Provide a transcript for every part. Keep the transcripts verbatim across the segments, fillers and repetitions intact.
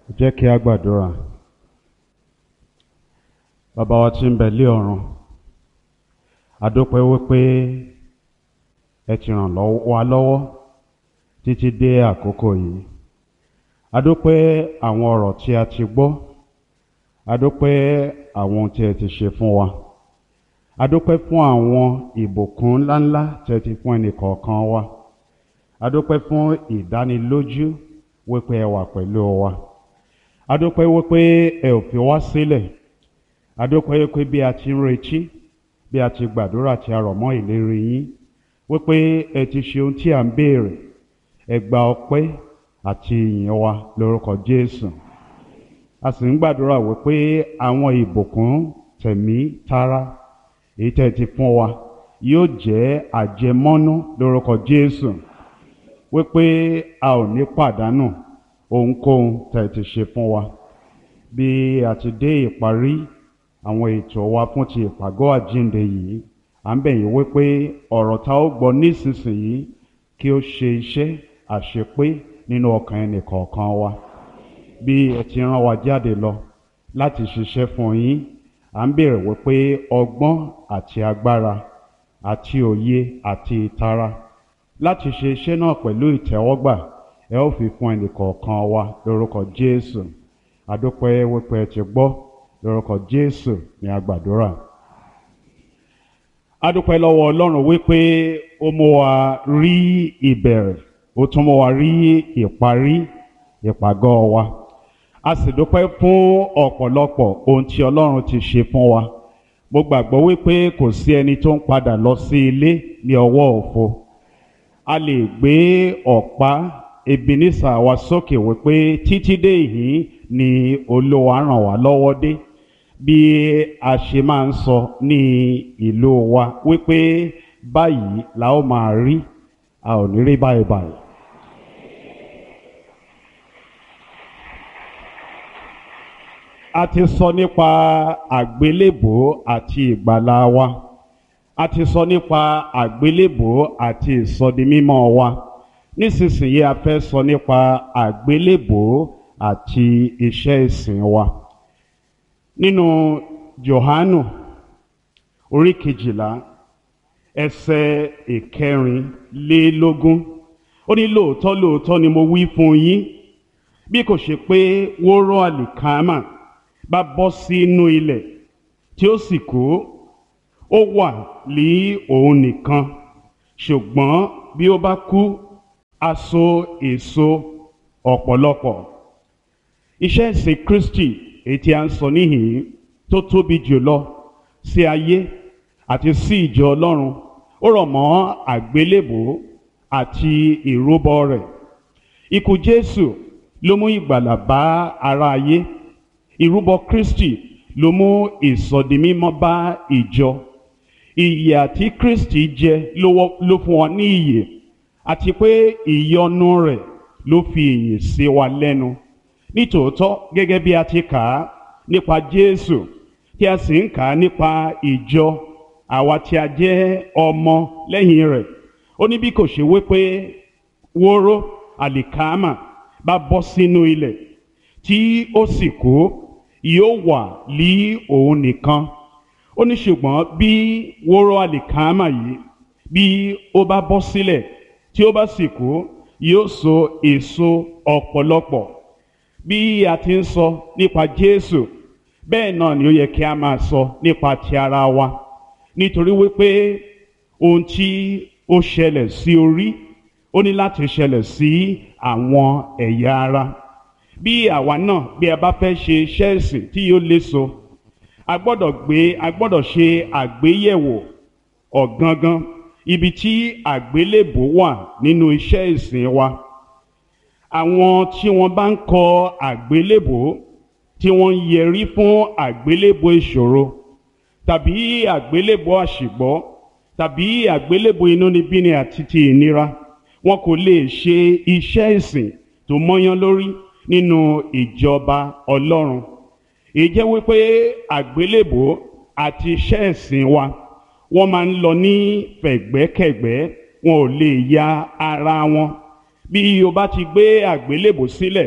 Jẹ́ kí a gbàdúrà. Bàbá wa tí ń bẹ lé ọ̀run, a dúpẹ́ wípé ẹ ti ràn lọ́- wa lọ́wọ́ títí dé àkókò yìí. A dúpẹ́ àwọn ọ̀rọ̀ tí a ti gbọ́. A dúpẹ́ àwọn ohun tí ẹ ti ṣe fún wa. A dúpẹ́ fún àwọn ìbùkún ńláńlá tí ẹ ti fún ẹnìkọ̀ọ̀kan wa. A dúpẹ́ fún ìdánilójú wípé ẹ wà pẹ̀lú wa. A dúpẹ́ wípé ẹ ò fi wá sílẹ̀. A dúpẹ́ wípé bí a ti ń retí, bí a ti gbàdúrà tí a rọ̀ mọ́ ìlérí yín, wípé ẹ ti ṣe ohun tí à ń béèrè. Ẹ gba ọpẹ́ àti ìyìn wa lórúkọ Jésù. A sì ń gbàdúrà wípé àwọn ìbùkún tẹ̀mí tara èyí tẹ́ ẹ ti fún wa yóò jẹ́ àjẹmọ́nú lórúkọ Jésù, wípé a ò ní pàdánù ohunkóhun tẹ́ ẹ ti ṣe fún wa. Bí a ti dé ìparí àwọn ètò wa fún ti ìpàgọ́ àjíǹde yìí, à ń bẹ̀ yín wípé ọ̀rọ̀ tá ó gbọ́ nísinsìnyí kí ó ṣe iṣẹ́ àṣepé nínú ọkàn ẹnì kọ̀ọ̀kan wa. Bí ẹ ti rán wa jáde lọ láti ṣiṣẹ́ fún yín, à ń béèrè wípé ọgbọ́n àti agbára àti òye àti ìtara láti ṣe iṣẹ́ náà pẹ̀lú ìtẹ́wọ́gbà ẹ ó fi fún ẹnì kọ̀ọ̀kan wa lórúkọ Jésù. A dúpẹ́ wípé ẹ ti gbọ́, lórúkọ Jésù ni a gbàdúrà. A dúpẹ́ lọ́wọ́ Ọlọ́run wípé ó mú wa rí ìbẹ̀rẹ̀, ó tún mú wa rí ìparí ìpàgọ́ wa. A sì dúpẹ́ fún ọ̀pọ̀lọpọ̀ ohun tí Ọlọ́run ti ṣe fún wa. Mo gbàgbọ́ wípé kò sí ẹni tó ń padà lọ sí ilé ní ọwọ́ òfo. A lè gbé ọ̀pá Ebenezer wa sókè wípé títí dé ìhín ni Olúwa ràn wá lọ́wọ́ dé. Bí a ṣe máa ń sọ ní ìlú wa wípé báyìí la ó máa rí, a ò ní rí báyìí báyìí. A ti sọ nípa àgbélébùú àti ìgbàlà wa. A ti sọ nípa àgbélébùú àti ìsọdimímọ́ wa. Nísinsìnyí a fẹ́ sọ nípa àgbélébùú àti iṣẹ́ ìsìn wa. Nínú Jòhánù orí kejìlá ẹsẹ̀ ìkẹrìnlélógún, ó ní lóòótọ́ lóòótọ́ ni mo wí fún yín, bí kò ṣe pé wóró àlìkámà bá bọ́ sínú ilẹ̀ tí ó sì kú, ó wà ní òun nìkan, ṣùgbọ́n bí ó bá kú, á so èso ọ̀pọ̀lọpọ̀. Iṣẹ́ ìsìn Kristi èyí tí a ń sọ níhìn tó tóbi jùlọ sí ayé àti sí ìjọ Ọlọ́run, ó rọ̀ mọ́ àgbélébùú àti ìrúbọ rẹ̀. Ikú Jésù ló mú ìgbàlà bá ara ayé. Ìrúbọ Kristi ló mú ìsọdimímọ́ bá ìjọ. Ìyè àti Kristi jẹ ló fún wa ní ìyè, àti pé ìyọ́nú rẹ̀ ló fi ìyè sí wa lẹ́nu. Nítòótọ́ gẹ́gẹ́ bí a ti kà á nípa Jésù, tí a sì ń kà á nípa ìjọ àwa tí a jẹ́ ọmọ lẹ́yìn rẹ̀, ó ní bí kò ṣe wípé wóró àlìkámà bá bọ́ sínú ilẹ̀ tí ó sì kú, yóò wà ní òun nìkan. Ó ní ṣùgbọ́n bí wóró àlìkámà yìí bí ó bá bọ́ sílẹ̀ tí ó bá sì kú, yóò so èso ọ̀pọ̀lọpọ̀. Bí a ti ń sọ nípa Jésù, bẹ́ẹ̀ náà ni ó yẹ kí a máa sọ nípa ti ara wa, nítorí wípé ohun tí ó ṣẹlẹ̀ sí orí ó ní láti ṣẹlẹ̀ sí àwọn ẹ̀yà ara. Bí àwa náà bí a bá fẹ́ ṣe iṣẹ́ ìsìn tí yóò léso, a gbọ́dọ̀ gbé a gbọ́dọ̀ ṣe àgbéyẹ̀wò ọ̀gangan ibi tí àgbélébùú wà nínú iṣẹ́ ìsìn wa. Àwọn tí wọ́n bá ń kọ àgbélébùú, tí wọ́n ń yẹrí fún àgbélébùú ìṣòro tàbí àgbélébùú àṣìgbọ́ tàbí àgbélébùú inúnibíni àti ti ìnira, wọn kò lè ṣe iṣẹ́ ìsìn tó mọ́yán lórí nínú ìjọba Ọlọ́run. Èyí jẹ́ wípé àgbélébùú àti iṣẹ́ ìsìn wa wọ́n máa ń lọ ní fẹ̀gbẹ́kẹ̀gbẹ́, wọn ò lè ya ara wọn. Bí o bá ti gbé àgbélébùú sílẹ̀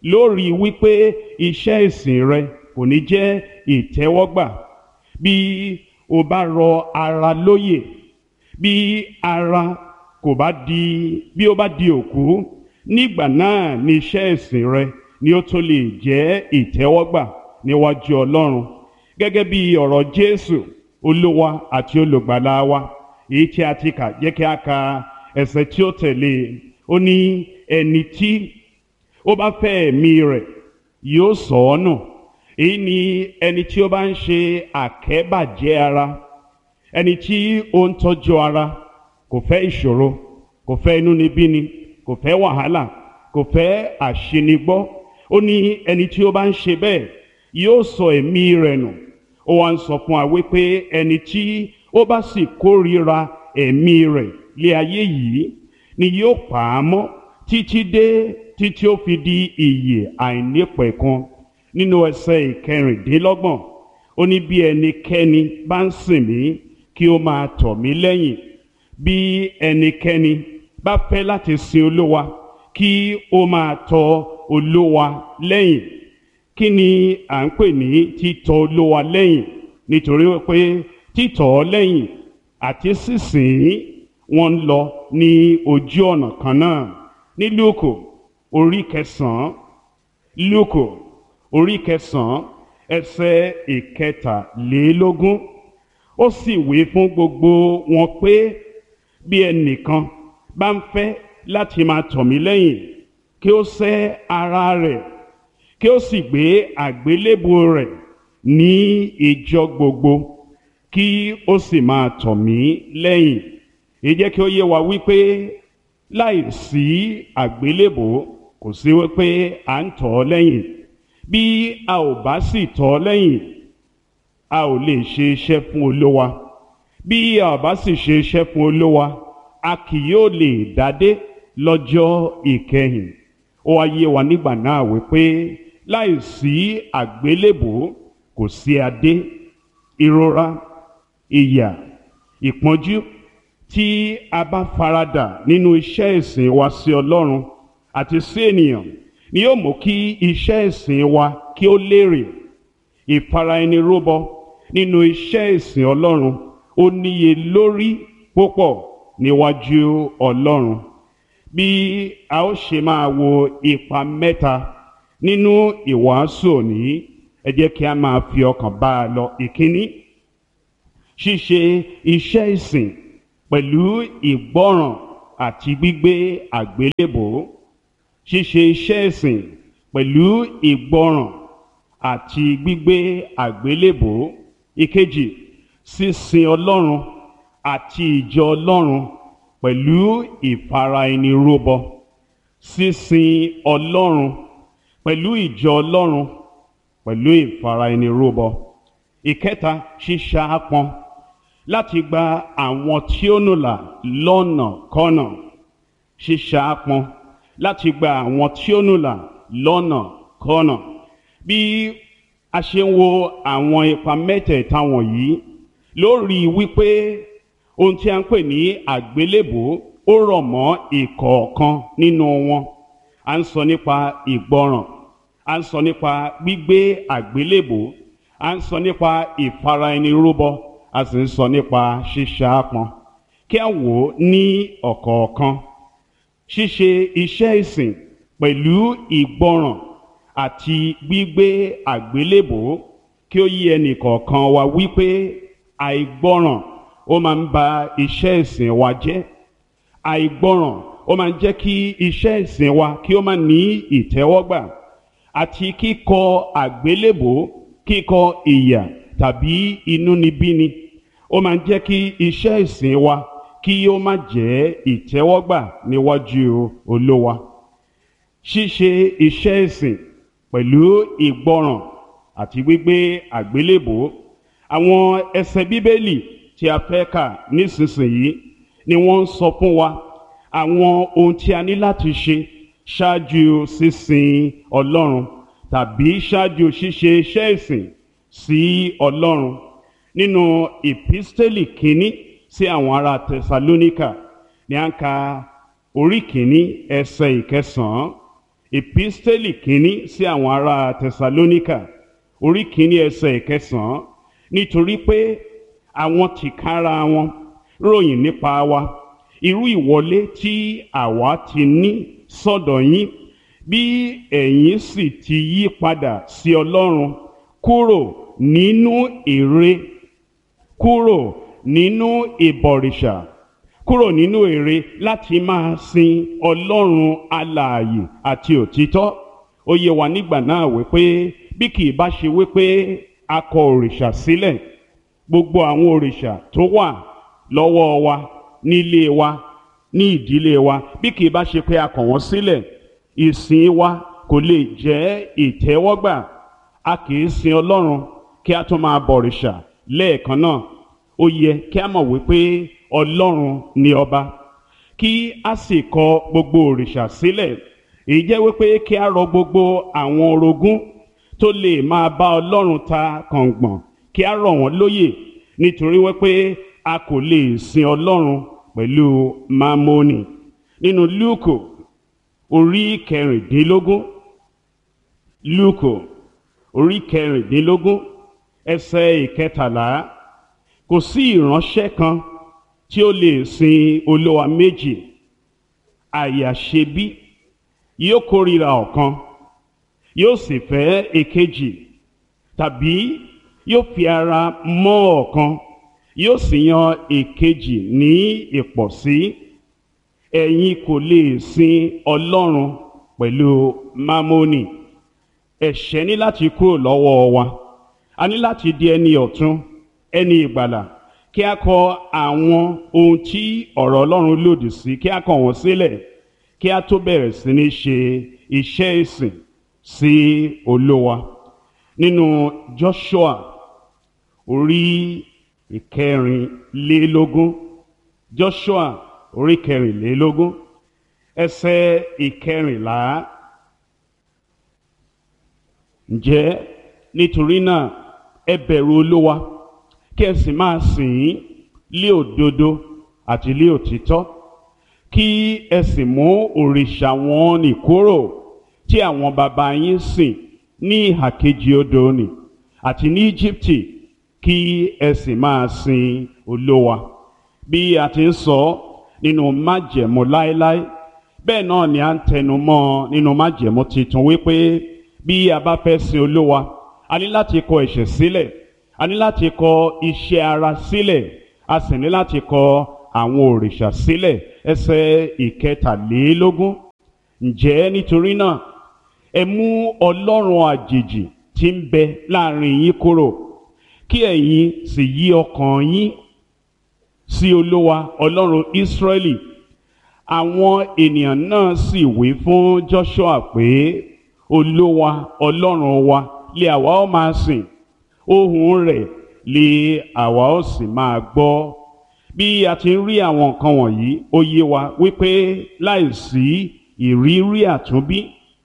lórí wípé iṣẹ́ ìsìn rẹ kò ní jẹ́ ìtẹ́wọ́gbà bí o bá rọ ara lóyè, bí ara kò bá di bí ó bá di òkú, nígbà náà ni iṣẹ́ ìsìn rẹ ni ó tó lè jẹ́ ìtẹ́wọ́gbà níwájú Ọlọ́run. Gẹ́gẹ́ bí ọ̀rọ̀ Jésù Olúwa àti olùgbàlà wa èyí tí a ti kà, jẹ́ kí a ka ẹsẹ̀ tí ó tẹ̀lé. Ó ní ẹni tí ó bá fẹ́ ẹ̀mí rẹ̀ yóò sọ ọ́ nù. Èyí ni ẹni tí ó bá ń ṣe àkẹ́bàjẹ́ ara, ẹni tí ó ń tọ́jú ara, kò fẹ́ ìṣòro, kò fẹ́ inúnibíni, kò fẹ́ wàhálà, kò fẹ́ àṣinigbọ́. Ó ní ẹni tí ó bá ń ṣe bẹ́ẹ̀ yóò sọ ẹ̀mí rẹ̀ nù. Ó wá ń sọ fún wa wípé ẹni tí ó bá sì kórìíra ẹ̀mí rẹ̀ lé ayé yìí ni yóò pa á mọ́ títí dé títí ó fi di ìyè àìnípẹ̀kun. Nínú ẹsẹ̀ ìkẹrìndínlọ́gbọ̀n ó ní bí ẹnikẹ́ni bá ń sìn mí kí ó máa tọ̀ mí lẹ́yìn. Bí ẹnikẹ́ni bá fẹ́ láti sin Olúwa kí ó máa tọ̀ Olúwa lẹ́yìn. Kí ni à ń pè ní títọ̀ Olúwa lẹ́yìn? Nítorí pé títọ̀ ọ́ lẹ́yìn àti sísìn wọn ń lọ ní ojú ọ̀nà kan náà. Ní Lúùkù orí kẹsàn-án, Lúùkù orí kẹsàn-án ẹsẹ̀ ìkẹtàlélógún, ó sì wí fún gbogbo wọn pé bí ẹnìkan bá ń fẹ́ láti máa tọ̀ mí lẹ́yìn kí ó sẹ́ ara rẹ̀, kí ó sì gbé àgbélébùú rẹ̀ ní ìjọ gbogbo, kí ó sì máa tọ̀ mí lẹ́yìn. Èyí jẹ́ kí ó yé wa wípé láì sí àgbélébùú kò sí wípé à ń tọ̀ ọ́ lẹ́yìn. Bí a ò bá sì tọ̀ ọ́ lẹ́yìn, a ò lè ṣe iṣẹ́ fún Olúwa. Bí a ò bá sì ṣe iṣẹ́ fún Olúwa, a kì yóò lè dádé lọ́jọ́ ìkẹyìn. Ó wá yé wa nígbà náà wípé láì sí àgbélébùú kò sí adé. Ìrora, ìyà, ìpọ́njú tí a bá faradà nínú iṣẹ́ ìsìn wa sí Ọlọ́run àti sí ènìyàn ni yóò mú kí iṣẹ́ ìsìn wa kí ó lérè. Ìfara-ẹni-rúbọ nínú iṣẹ́ ìsìn Ọlọ́run ó níye lórí púpọ̀ níwájú Ọlọ́run. Bí a ó ṣe máa wo ipa mẹ́ta nínú ìwàásù òní, ẹ jẹ́ kí a máa fi ọkàn bá a lọ. Ìkíní, ṣíṣe iṣẹ́ ìsìn pẹ̀lú ìgbọ́ràn àti gbígbé àgbélébùú. Ṣíṣe iṣẹ́ ìsìn pẹ̀lú ìgbọ́ràn àti gbígbé àgbélébùú. Ìkejì, sísin Ọlọ́run àti ìjọ Ọlọ́run pẹ̀lú ìfara-ẹni-rúbọ. Sísin Ọlọ́run pẹ̀lú ìjọ Ọlọ́run pẹ̀lú ìfara-ẹni-rúbọ. Ìkẹta, ṣíṣaápọn láti gba àwọn tí ó nùlà lọ́nàkọ́nà. Ṣíṣaápọn láti gba àwọn tí ó nùlà lọ́nàkọ́nà. Bí a ṣe ń wo àwọn ipa mẹ́tẹ̀ẹ̀ta wọ̀nyí lórí wípé ohun tí a ń pè ní àgbélébùú ó rọ̀ mọ́ ìkọ̀ọ̀kan nínú wọn. À ń sọ nípa ìgbọràn, à ń sọ nípa gbígbé àgbélébùú, à ń sọ nípa ìfara-ẹni-rúbọ, a sì ń sọ nípa ṣíṣaápọn. Kí a wò ó ní ọ̀kọ̀ọ̀kan. Ṣíṣe iṣẹ́ ìsìn pẹ̀lú ìgbọràn àti gbígbé àgbélébùú, kí ó yé ẹnì kọ̀ọ̀kan wa wípé àìgbọràn ó máa ń ba iṣẹ́ ìsìn wa jẹ́. Àìgbọràn ó máa ń jẹ́ kí iṣẹ́ ìsìn wa kí ó má ní ìtẹ́wọ́gbà. Àti kíkọ àgbélébùú, kíkọ ìyà tàbí inúnibíni, ó máa ń jẹ́ kí iṣẹ́ ìsìn wa kí ó má jẹ́ ìtẹ́wọ́gbà níwájú Olúwa. Ṣíṣe iṣẹ́ ìsìn pẹ̀lú ìgbọràn àti gbígbé àgbélébùú. Àwọn ẹsẹ̀ Bíbélì tí a fẹ́ kà nísinsìnyí ni wọ́n ń sọ fún wa àwọn ohun tí a ní láti ṣe ṣáájú sísin Ọlọ́run tàbí ṣáájú ṣíṣe iṣẹ́ ìsìn sí Ọlọ́run. Nínú ìpísítélì kínní sí àwọn ará Tẹsalóníkà ni a ń ka orí kínní ẹsẹ̀ ìkẹsàn-án. epistẹ́lì kínní sí àwọn ará tẹsalóníkà orí kínní ẹsẹ̀ ìkẹsàn-án, nítorí pé àwọn tìkára wọn ròyìn nípa wa irú ìwọlé tí àwa ti ní sọ́dọ̀ yín, bí ẹ̀yin sì ti yí padà sí Ọlọ́run kúrò nínú ère, kúrò nínú ìbọ̀rìṣà, kúrò nínú ère láti máa sin Ọlọ́run alààyè àti òtítọ́. Ó yé wa nígbà náà wípé bí kì í bá ṣe wípé a kọ òrìṣà sílẹ̀, gbogbo àwọn òrìṣà tó wà lọ́wọ́ wa, nílé wa, ní ìdílé wa, bí kì í bá ṣe pé a kọ̀ wọ́n sílẹ̀, ìsìn wa kò lè jẹ́ ìtẹ́wọ́gbà. A kì í sin Ọlọ́run kí a tún máa bọ̀rìṣà lẹ́ẹ̀kan náà. Ó yẹ kí a mọ̀ wípé Ọlọ́run ni ọba, kí a sì kọ gbogbo òrìṣà sílẹ̀. Èyí jẹ́ wípé kí a rọ gbogbo àwọn orogún tó lè máa bá Ọlọ́run ta kàngbọ̀n, kí a rọ̀ wọ́n lóyè, nítorí wípé a kò lè sin Ọlọ́run pẹ̀lú mámónì. Nínú Lúùkù orí kẹrìndínlógún, Lúùkù orí kẹrìndínlógún ẹsẹ̀ ìkẹtàlá, kò sí ìránṣẹ́ kan tí ó lè sin olúwa méjì, àyàṣebí yóò kórìíra ọ̀kan yóò sì fẹ́ èkejì, tàbí yóò fi ara mọ́ ọ̀kan yóò sì yan èkejì ní ìpọ̀sí. Ẹ̀yin kò lè sin Ọlọ́run pẹ̀lú mámónì. Ẹ̀ṣẹ̀ ní láti kúrò lọ́wọ́ wa. A ní láti di ẹni ọ̀tun, ẹni ìgbàlà, kí a kọ àwọn ohun tí ọ̀rọ̀ Ọlọ́run lòdì sí, kí a kọ̀ wọ́n sílẹ̀, kí a tó bẹ̀rẹ̀ sí ní ṣe iṣẹ́ ìsìn sí Olúwa. Nínú Joshua orí ìkẹrìnlélógún, Joshua orí kẹrìnlélógún ẹsẹ̀ ìkẹrìnlá, ǹjẹ́ nítorí náà ẹ bẹ̀rù Olúwa kí ẹ sì máa sìn ín lé òdodo àti lé òtítọ́, kí ẹ sì mú òrìṣà wọn nì kúrò tí àwọn baba yín sìn ní ìhà kejì odò nì àti ní Íjíbítì, kí ẹ sì máa sin Olúwa. Bí a ti ń sọ nínú májẹ̀mú láéláé, bẹ́ẹ̀ náà ni a ń tẹnu mọ́ nínú májẹ̀mú titun wípé bí a bá fẹ́ sin Olúwa, a ní láti kọ ẹ̀ṣẹ̀ sílẹ̀, a ní láti kọ iṣẹ́ ara sílẹ̀, a sì ní láti kọ àwọn òrìṣà sílẹ̀. Ẹsẹ̀ ìkẹtàlélógún, ǹjẹ́ nítorí náà ẹ mú ọlọ́run àjèjì tí ń bẹ láàrin yín kúrò, kí ẹ̀yin sì yí ọkàn yín sí Olúwa Ọlọ́run Ísírẹ́lì. Àwọn ènìyàn náà sì wí fún Joshua pé, Olúwa Ọlọ́run wa lé àwa ó máa sìn, ohùn rẹ̀ lé àwa ó sì máa gbọ́. Bí a ti ń rí àwọn nǹkan wọ̀nyí, ó yé wa wípé láìsí ìrírí àtúnbí,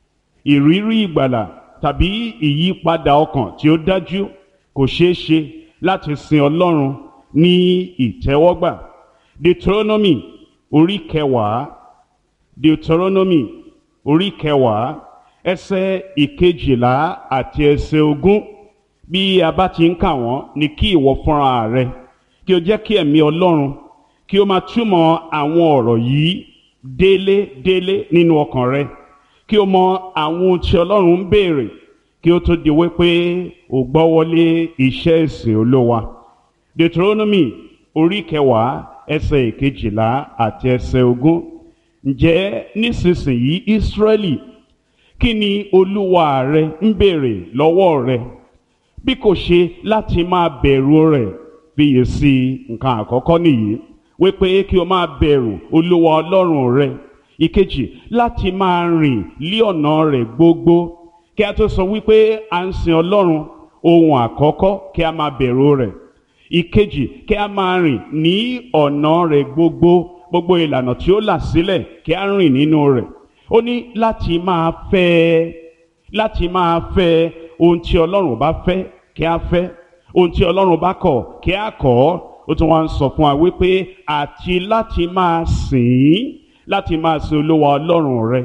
ìrírí ìgbàlà tàbí ìyípadà ọkàn tí ó dájú, kò ṣeé ṣe láti sin Ọlọ́run ní ìtẹ́wọ́gbà. Deuteronomy orí kẹwàá, Deuteronomy orí kẹwàá ẹsẹ̀ ìkejìlá àti ẹsẹ̀ ogún. Bí a bá ti ń kà wọ́n, ní kí ìwọ fúnra rẹ kí o jẹ́ kí ẹ̀mí Ọlọ́run kí o máa túmọ̀ àwọn ọ̀rọ̀ yìí délé délé nínú ọkàn rẹ, kí o mọ àwọn ohun tí Ọlọ́run ń béèrè, kí o tó di wípé o gbọ́wọ́lé iṣẹ́ ìsìn Olúwa. Deuteronomy orí kẹwàá ẹsẹ̀ ìkejìlá àti ẹsẹ̀ ogún. Ǹjẹ́ nísinsìnyí Ísírẹ́lì, kí ni Olúwa rẹ ń béèrè lọ́wọ́ rẹ bí kò ṣe láti máa bẹ̀rù rẹ̀? Fiyè sí nǹkan àkọ́kọ́ nìyí, wípé kí o máa bẹ̀rù Olúwa Ọlọ́run rẹ. Ìkejì, láti máa rìn lí ọ̀nà rẹ̀ gbogbo. Kí a tó sọ wípé à ń sin Ọlọ́run, ohun àkọ́kọ́ kí a máa bẹ̀rù rẹ̀. Ìkejì, kí a máa rìn ní ọ̀nà rẹ̀ gbogbo, gbogbo ìlànà tí ó là sílẹ̀ kí a rìn nínú rẹ̀. Ó ní láti máa fẹ́, láti máa fẹ́ ohun tí Ọlọ́run bá fẹ́ kí a fẹ́, ohun tí Ọlọ́run bá kọ̀ kí a kọ̀. Ó tún wá ń sọ fún wa wípé àti láti máa sìn ín, láti máa sin Olúwa Ọlọ́run rẹ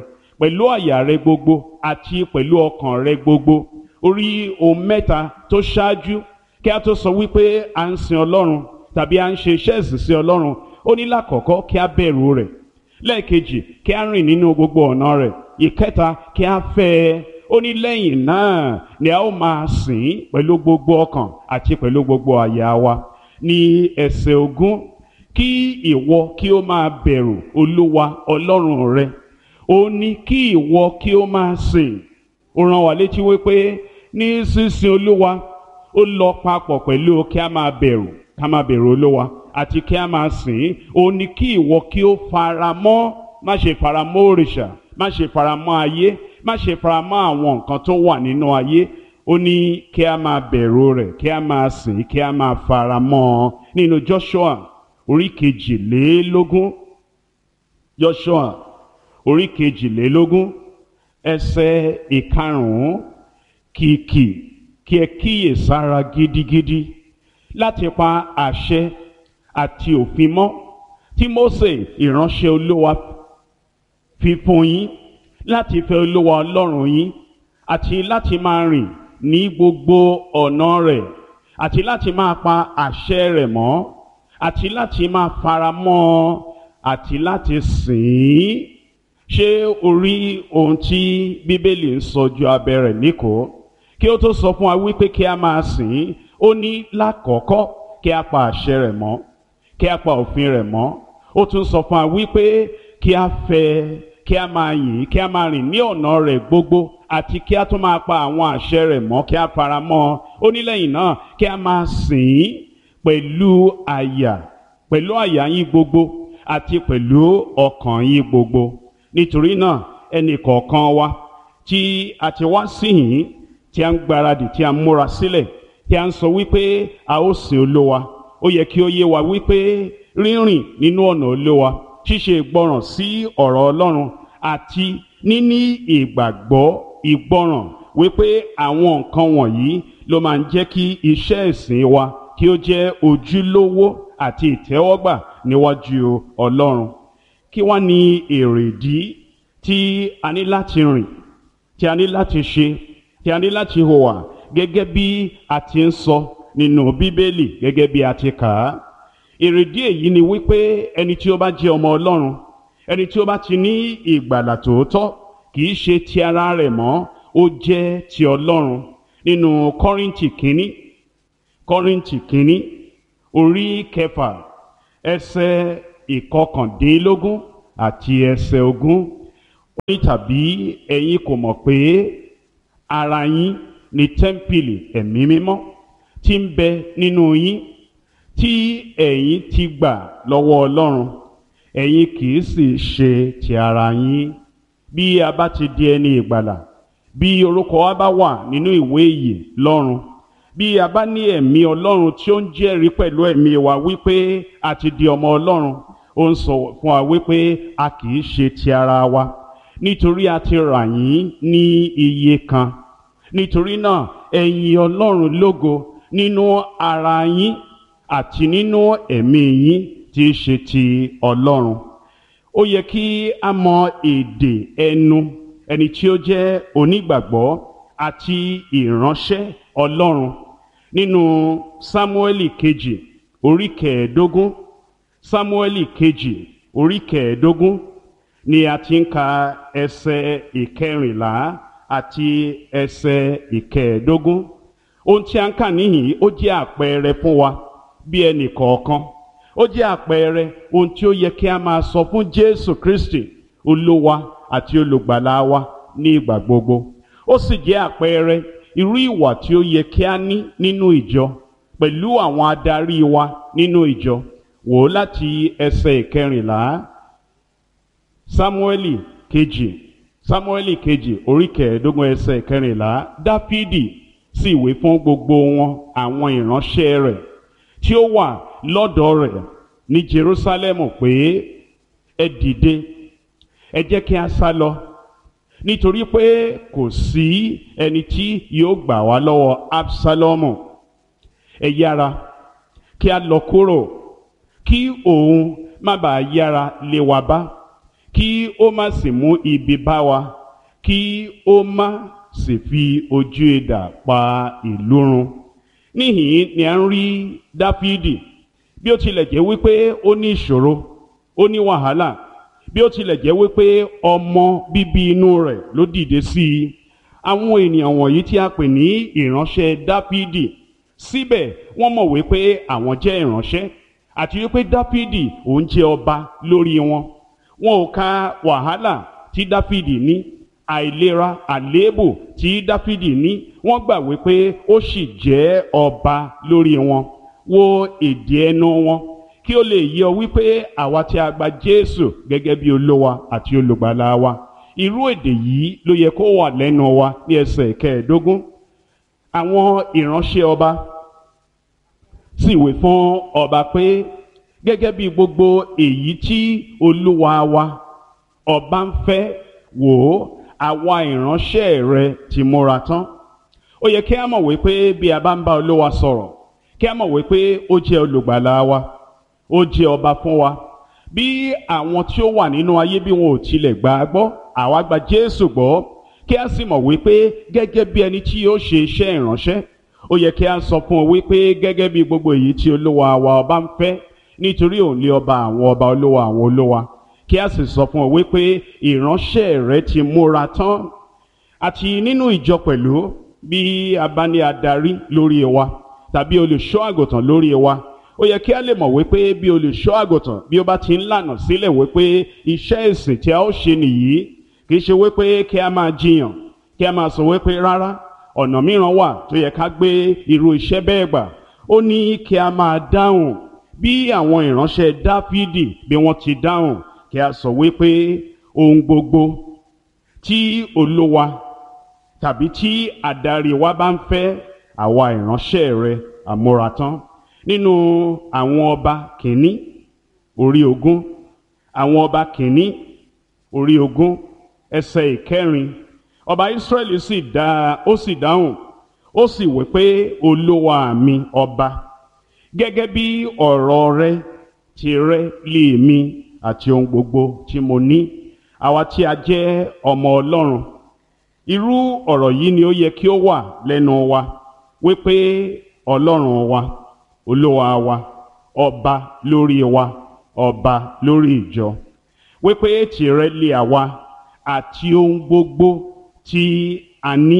pẹ̀lú àyà rẹ gbogbo àti pẹ̀lú ọkàn rẹ gbogbo. Orí ohun mẹ́ta tó ṣáájú kí a tó sọ wípé à ń sin Ọlọ́run tàbí à ń ṣe iṣẹ́ ìsìn sí Ọlọ́run. Ó ní lákọ̀ọ́kọ́ kí a bẹ̀rù rẹ̀, lẹ́ẹ̀kejì kí a rìn nínú gbogbo ọ̀nà rẹ̀, ìkẹta kí a fẹ́ ẹ. Ó ní lẹ́yìn náà ni a ó máa sìn pẹ̀lú gbogbo ọkàn àti pẹ̀lú gbogbo àyà wa. Ní ẹsẹ̀ ogún, kí ìwọ kí ó máa bẹ̀rù Olúwa Ọlọ́run rẹ. Ó ní kí ìwọ kí ó máa sìn. Ó rán wa létí wípé ní sísìn Olúwa ó lọ papọ̀ pẹ̀lú kí a máa bẹ̀rù ká máa bẹ̀rù Olúwa àti kí a máa sìn. Ó ní kí ìwọ kí ó fara mọ́, má ṣe fara mọ́ òrìṣà, má ṣe fara mọ́ ayé, má ṣe fara mọ́ àwọn nǹkan tó wà nínú ayé. Ó ní kí a máa bẹ̀rù rẹ̀, kí a máa sìn, kí a máa fara mọ́ ọ. Nínú Joshua orí kejìlélógún, Joshua orí kejìlélógún ẹsẹ̀ ìkarùn-ún, kìkì kí ẹ kíyè sára gidigidi láti pa àṣẹ àti òfin mọ́ tí Mósè ìránṣẹ́ Olúwa fi fún yín, láti fẹ́ Olúwa Ọlọ́run yín àti láti máa rìn ní gbogbo ọ̀nà rẹ̀ àti láti máa pa àṣẹ rẹ̀ mọ́ àti láti máa fara mọ́ ọ àti láti sìn ín. Ṣé o rí ohun tí Bíbélì ń sọ ju abẹ́ rẹ̀ níkòó? Kí ó tó sọ fún wa wípé kí a máa sìn ín, ó ní lákọ̀ọ́kọ́ kí a pa àṣẹ rẹ̀ mọ́, kí a pa òfin rẹ̀ mọ́. Ó tún sọ fún wa wípé kí a fẹ́, kí a máa yìn, kí a máa rìn ní ọ̀nà rẹ̀ gbogbo àti kí a tún máa pa àwọn àṣẹ rẹ̀ mọ́, kí a fara mọ́ ọ. Ó ní lẹ́yìn náà kí a máa sìn ín pẹ̀lú àyà, pẹ̀lú àyà yín gbogbo àti pẹ̀lú ọkàn yín gbogbo. Nítorí náà ẹnì kọ̀ọ̀kan wa tí a ti wá síhìn, tí a ń gbáradì, tí a ń múra sílẹ̀, tí a ń sọ wípé a ó sìn Olúwa, ó yẹ kí ó yé wa wípé rírìn nínú ọ̀nà Olúwa, ṣíṣe ìgbọràn sí ọ̀rọ̀ Ọlọ́run àti níní ìgbàgbọ́ ìgbọràn wípé àwọn nǹkan wọ̀nyí ló máa ń jẹ́ kí iṣẹ́ ìsìn wa kí ó jẹ́ ojúlówó àti ìtẹ́wọ́gbà níwájú Ọlọ́run. Kí wá ní èrèdí tí a ní láti rìn, tí a ní láti ṣe, tí a ní láti hùwà gẹ́gẹ́ bí a ti ń sọ nínú Bíbélì, gẹ́gẹ́ bí a ti kà á? Èrèdí èyí ni wípé ẹni tí ó bá jẹ́ ọmọ Ọlọ́run, ẹni tí ó bá ti ní ìgbàlà tòótọ́, kì í ṣe ti ara rẹ̀ mọ́, ó jẹ́ ti Ọlọ́run. Nínú Kọ́ríńtì kínní, Kọ́ríńtì kínní orí kẹfà ẹsẹ̀ ìkọkàndínlógún àti ẹsẹ̀ ogún. Ó ní tàbí ẹ̀yin kò mọ̀ pé ara yín ni tẹ́ḿpìlì ẹ̀mí mímọ́ tí ń bẹ nínú yín, tí ẹ̀yin ti gbà lọ́wọ́ Ọlọ́run, ẹ̀yin kì í sì ṣe ti ara yín. Bí a bá ti di ẹni ìgbàlà, bí orúkọ wa bá wà nínú ìwé ìyè lọ́run, bí a bá ní ẹ̀mí Ọlọ́run tí ó ń jẹ́rìí pẹ̀lú ẹ̀mí wa wípé a ti di ọmọ Ọlọ́run, ó ń sọ fún wa wípé a kì í ṣe ti ara wa, nítorí a ti rà yín ní iye kan. Nítorí náà ẹ yìn Ọlọ́run lógo nínú ara yín àti nínú ẹ̀mí yín tí í ṣe ti Ọlọ́run. Ó yẹ kí a mọ èdè ẹnu ẹni tí ó jẹ́ onígbàgbọ́ àti ìránṣẹ́ Ọlọ́run. Nínú Sámúẹ́lì kejì orí kẹẹ̀ẹ́dógún, Sámúẹ́lì kejì orí kẹẹ̀ẹ́dógún ni a ti ń ka ẹsẹ̀ ìkẹrìnlá àti ẹsẹ̀ ìkẹẹ̀ẹ́dógún. Ohun tí a ń kà níhìn ó jẹ́ àpẹẹrẹ fún wa bí ẹnì kọ̀ọ̀kan. Ó jẹ́ àpẹẹrẹ ohun tí ó yẹ kí a máa sọ fún Jésù Kristi, Olúwa àti olùgbàlà wa ní ìgbà gbogbo. Ó sì jẹ́ àpẹẹrẹ irú ìwà tí ó yẹ kí a ní nínú ìjọ pẹ̀lú àwọn adarí wa nínú ìjọ. Wò ó láti ẹsẹ̀ ìkẹrìnlá. Sámúẹ́lì kejì, Sámúẹ́lì kejì orí kẹẹ̀ẹ́dógún ẹsẹ̀ ìkẹrìnlá. Dáfídì sì wí fún gbogbo wọn àwọn ìránṣẹ́ rẹ̀ tí ó wà lọ́dọ̀ rẹ̀ ní Jerúsálẹ́mù pé ẹ dìde, ẹ jẹ́ kí a sá lọ, nítorí pé kò sí ẹni tí yóò gbà wá lọ́wọ́ Absalomu. Ẹ yára kí a lọ kúrò, kí òun má bàa yára lé wa bá, kí ó má sì mú ibi bá wa kí ó má sì fi ojú idà pa ìlú run. Níhìn ni a ń rí Dáfídì bí ó tilẹ̀ jẹ́ wípé ó ní ìṣòro, ó ní wàhálà, bí ó tilẹ̀ jẹ́ wípé ọmọ bíbí inú rẹ̀ ló dìde sí i. Àwọn ènìyàn wọ̀nyí tí a pè ní ìránṣẹ́ Dáfídì, síbẹ̀ wọ́n mọ̀ wípé àwọn jẹ́ ìránṣẹ́ àti wípé Dáfídì òun jẹ́ ọba lórí wọn. Wọn ò ka wàhálà tí Dáfídì ní, àìlera, àléébù tí Dáfídì ní, wọ́n gbà wípé ó sì jẹ́ ọba lórí wọn. Wo èdè ẹnu wọn kí ó lè yé ọ wípé àwa tí a gba Jésù gẹ́gẹ́ bí Olúwa àti olùgbàlà wa, irú èdè yìí ló yẹ kó wà lẹ́nu wa. Ní ẹsẹ̀ kẹẹ̀ẹ́dógún, àwọn ìránṣẹ́ ọba sì wí fún ọba pé gẹ́gẹ́ bí gbogbo èyí tí olúwa wa ọba ń fẹ́, wò ó, àwa ìránṣẹ́ rẹ ti múra tán. Ó yẹ kí a mọ̀ wípé bí a bá ń bá olúwa sọ̀rọ̀, kí a mọ̀ wípé ó jẹ́ olùgbàlà wa, ó jẹ́ ọba fún wa. Bí àwọn tí ó wà nínú ayé bí wọn ò tilẹ̀ gbà á gbọ́, àwa gba Jésù gbọ́, kí a sì mọ̀ wípé gẹ́gẹ́ bí ẹni tí yóò ṣe iṣẹ́ ìránṣẹ́, ó yẹ kí a sọ fún ọ wípé gẹ́gẹ́ bí gbogbo èyí tí olúwa wa ọba ń fẹ́, nítorí òun lé ọba àwọn ọba, olúwa àwọn olúwa, kí a sì sọ fún ọ wípé ìránṣẹ́ rẹ ti múra tán. Àti nínú ìjọ pẹ̀lú, bí a bá ní adarí lórí wa tàbí olùṣọ́ àgùntàn lórí wa, ó yẹ kí a lè mọ̀ wípé bí olùṣọ́ àgùntàn bí ó bá ti ń lànà sílẹ̀ wípé iṣẹ́ ìsìn tí a ó ṣe nìyí, kì í ṣe wípé kí a máa jiyàn, kí a máa sọ wípé rárá, ọ̀nà mìíràn wà tó yẹ ká gbé irú iṣẹ́ bẹ́ẹ̀ gbà. Ó ní kí a máa dáhùn bí àwọn ìránṣẹ́ Dáfídì bí wọ́n ti dáhùn, kí a sọ wípé ohun gbogbo tí olúwa tàbí tí adarí wa bá ń fẹ́, àwa ìránṣẹ́ rẹ àmúratán. Nínú àwọn ọba kìíní orí ogún, àwọn ọba kìíní orí ogún ẹsẹ̀ ìkẹrin, ọba Ísírẹ́lì sì dá ó sì dáhùn, ó sì wí pé olúwa mi ọba, gẹ́gẹ́ bí ọ̀rọ̀ rẹ ti rẹ́ lé mi àti ohun gbogbo tí mo ní, àwa tí a jẹ́ ọmọ Ọlọ́run. Irú ọ̀rọ̀ yìí ni ó yẹ kí ó wà lẹ́nu wa, wípé Ọlọ́run wa, olúwa wa, ọba lórí wa, ọba lórí ìjọ, wípé tìrẹ lé àwa àti ohun gbogbo tí a ní.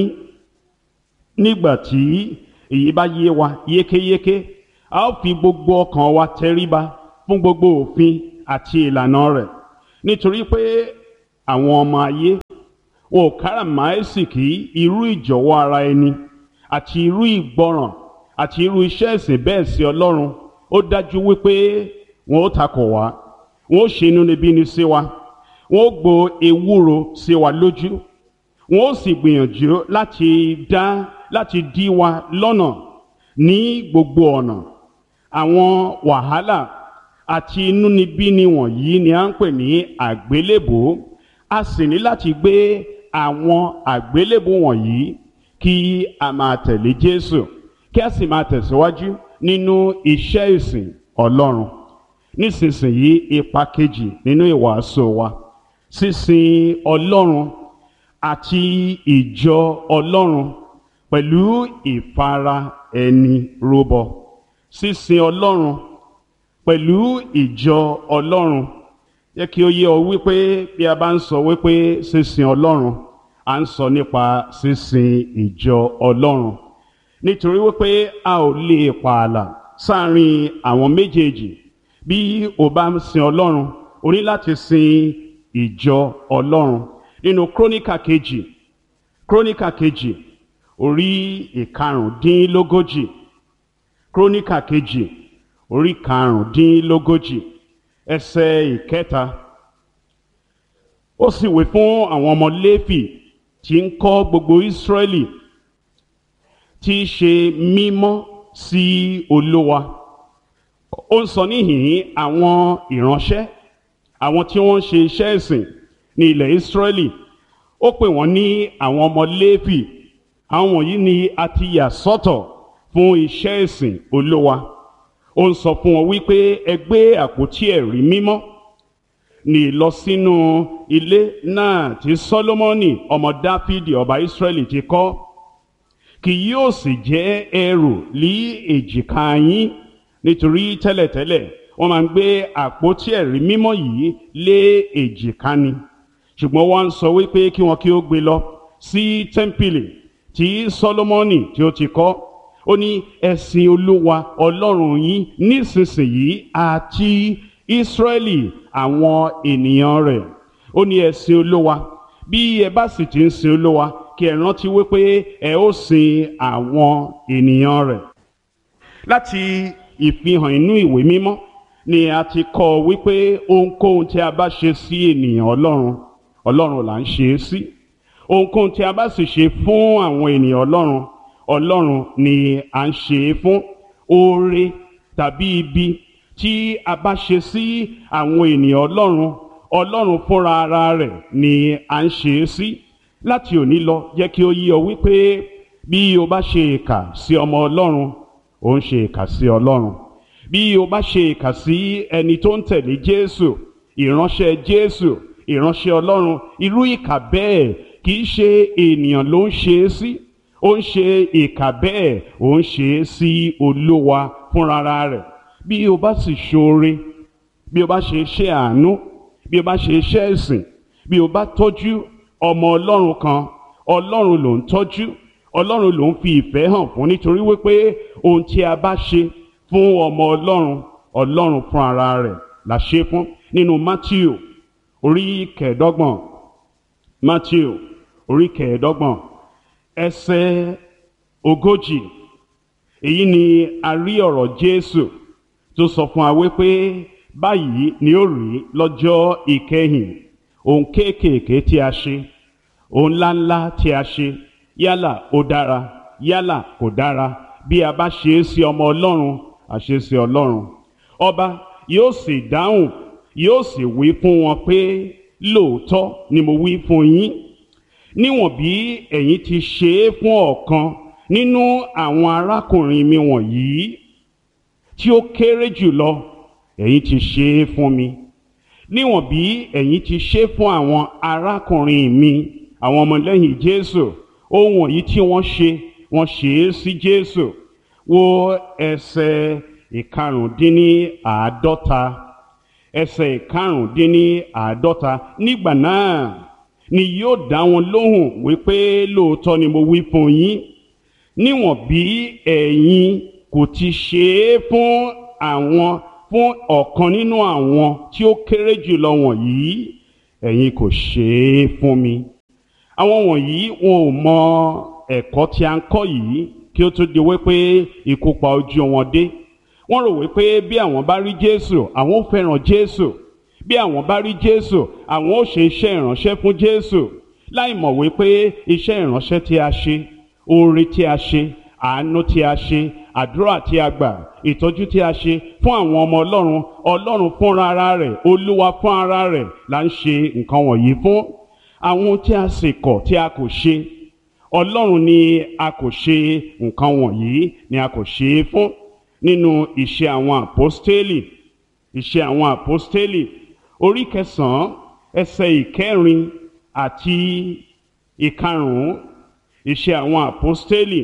Nígbà tí èyí bá yé wa yékéyéké, a ó fi gbogbo ọkàn wa tẹríba fún gbogbo òfin àti ìlànà rẹ̀, nítorí pé àwọn ọmọ ayé wọn ò káràmáìsìkí irú ìjọ̀wọ́ ara ẹni àti irú ìgbọràn àti irú iṣẹ́ ìsìn bẹ́ẹ̀ sí Ọlọ́run. Ó dájú wípé wọn ó takò wá, wọn ó ṣe inúnibíni sí wa, wọn ó gbo ewúro sí wa lójú, wọn ó sì gbìyànjú láti dá láti dí wa lọ́nà ní gbogbo ọ̀nà. Àwọn wàhálà àti inúnibíni wọ̀nyí ni à ń pè ní àgbélébùú. A sì ní láti gbé àwọn àgbélébùú wọ̀nyí kí a máa tẹ̀lé Jésù, kí a sì máa tẹ̀síwájú nínú iṣẹ́ ìsìn Ọlọ́run. Nísinsìnyí, ipa kejì nínú ìwàásù wa, sísìn Ọlọ́run àti ìjọ Ọlọ́run pẹ̀lú ìfara ẹni rúbọ. Sísìn Ọlọ́run pẹ̀lú ìjọ Ọlọ́run. Jẹ́ kí ó yé ọ wípé bí a bá ń sọ wípé sísìn Ọlọ́run, à ń sọ nípa sísìn ìjọ Ọlọ́run, nítorí wípé a ò lè pààlà sáàrin àwọn méjèèjì. Bí o bá ń sin Ọlọ́run, o ní láti sin ìjọ Ọlọ́run. Nínú Króníkà kejì, Króníkà kejì orí ìkarùndínlógójì, Króníkà kejì orí karùndínlógójì ẹsẹ̀ ìkẹta, ó sì wí fún àwọn ọmọ Léfì tí ń kọ́ gbogbo Ísírẹ́lì tí í ṣe mímọ́ sí Olúwa. Ó ń sọ níhìn àwọn ìránṣẹ́, àwọn tí wọ́n ń ṣe iṣẹ́ ìsìn ní ilẹ̀ Ísírẹ́lì. Ó pè wọ́n ní àwọn ọmọ Léfì. Àwọn wọ̀nyí ni a ti yà sọ́tọ̀ fún iṣẹ́ ìsìn Olúwa. Ó ń sọ fún wọn wípé ẹ gbé àpótí ẹ̀rí mímọ́ ní lọ sínú ilé náà tí Sólómọ́nì ọmọ Dáfídì ọba Ísírẹ́lì ti kọ́, kì yóò sì jẹ́ ẹrù lí èjìká yín, nítorí tẹ́lẹ̀tẹ́lẹ̀ wọ́n máa ń gbé àpótí ẹ̀rí mímọ́ yìí lé èjìká ni, ṣùgbọ́n wọ́n ń sọ wípé kí wọ́n kí ó gbé lọ sí tẹ́ḿpìlì tí Sólómọ́nì tí ó ti kọ́. Ó ní ẹ sìn Olúwa Ọlọ́run yín nísinsìnyí àti Ísírẹ́lì àwọn ènìyàn rẹ̀. Ó ní ẹ sìn Olúwa, bí ẹ bá sì ti ń sìn Olúwa, kí ẹ rántí wípé ẹ ó sìn àwọn ènìyàn rẹ̀. Láti ìfihàn inú ìwé mímọ́ ni a ti kọ́ wípé ohunkóhun tí a bá ṣe sí ènìyàn Ọlọ́run, Ọlọ́run là ń ṣe é sí. Ohunkóhun tí a bá sì ṣe fún àwọn ènìyàn Ọlọ́run, Ọlọ́run ni à ń ṣe é fún. Oore tàbí ibi tí a bá ṣe sí àwọn ènìyàn Ọlọ́run, Ọlọ́run fúnra ara rẹ̀ ni à ń ṣe é sí. Láti òní lọ, jẹ́ kí ó yé ọ wípé bí o bá ṣe ìkà sí ọmọ Ọlọ́run, ó ń ṣe ìkà sí Ọlọ́run. Bí o bá ṣe ìkà sí ẹni tó ń tẹ̀lé Jésù, ìránṣẹ́ Jésù, ìránṣẹ́ Ọlọ́run, irú ìkà bẹ́ẹ̀ kì í ṣe ènìyàn ló ń ṣe é sí. Ó ń ṣe ìkà bẹ́ẹ̀, ó ń ṣe é sí Olúwa fúnra rẹ̀. Bí o bá sì ṣoore, bí o bá ṣe iṣẹ́ àánú, bí o bá ṣe iṣẹ́ ìsìn, bí o bá tọ́jú ọmọ Ọlọ́run kan, Ọlọ́run ló ń tọ́jú, Ọlọ́run ló ń fi ìfẹ́ hàn fún, nítorí wípé ohun tí a bá ṣe fún ọmọ Ọlọ́run, Ọlọ́run fún ara rẹ̀ la ṣe fún. Nínú Mátíù orí kẹẹ̀ẹ́dọ́gbọ̀n, Mátíù orí kẹẹ̀ẹ́dọ́gbọ̀n ẹsẹ̀ ogójì, èyí ni a rí ọ̀rọ̀ Jésù tó sọ fún wa wípé báyìí ni ó rí lọ́jọ́ ìkẹyìn. Ohun kéékèèké tí a ṣe, ohun ńláńlá tí a ṣe, yálà ó dára yálà kò dára, bí a bá ṣe é sí ọmọ Ọlọ́run, a ṣe é sí Ọlọ́run. Ọba yóò sì dáhùn, yóò sì wí fún wọn pé lóòótọ́ ni mo wí fún yín, níwọ̀n bí ẹ̀yin ti ṣe é fún ọ̀kan nínú àwọn arákùnrin mi wọ̀nyí tí ó kéré jùlọ, ẹ̀yin ti ṣe é fún mi. Níwọ̀n bí ẹ̀yin ti ṣe é fún àwọn arákùnrin mi, àwọn ọmọlẹ́yìn Jésù, ohun wọ̀nyí tí wọ́n ṣe, wọ́n ṣe é sí Jésù. Wo ẹsẹ̀ ìkarùndínláàádọ́ta, ẹsẹ̀ ìkarùndínláàádọ́ta. Nígbà náà ni yóò dá wọn lóhùn wípé lóòótọ́ ni mo wí fún yín, níwọ̀n bí ẹ̀yin kò ti ṣe é fún àwọn fún ọ̀kan nínú àwọn tí ó kéré jùlọ wọ̀nyí, ẹ̀yin kò ṣe é fún mi. Àwọn wọ̀nyí wọn ò mọ ẹ̀kọ́ tí a ń kọ́ yìí kí ó tó di wípé ikú pa ojú wọn dé. Wọ́n rò wípé bí àwọn bá rí Jésù, àwọn ó fẹ́ràn Jésù. Bí àwọn bá rí Jésù, àwọn ó ṣe iṣẹ́ ìránṣẹ́ fún Jésù, láì mọ̀ wípé iṣẹ́ ìránṣẹ́ tí a ṣe, oore tí a ṣe, àánú tí a ṣe, àdúrà tí a gbà, ìtọ́jú tí a ṣe fún àwọn ọmọ Ọlọ́run, Ọlọ́run fúnra ara rẹ̀, Olúwa fún ara rẹ̀ là ń ṣe nǹkan wọ̀nyí fún. Àwọn tí a sì kọ̀ tí a kò ṣe, Ọlọ́run ni a kò ṣe nǹkan wọ̀nyí ni a kò ṣe é fún. Nínú Iṣẹ́ àwọn Àpọ́stélì, Iṣẹ́ àwọn Àpọ́stélì orí kẹsàn-án ẹsẹ̀ ìkẹrin àti ìkarùn-ún. Iṣẹ́ àwọn Àpọ́stélì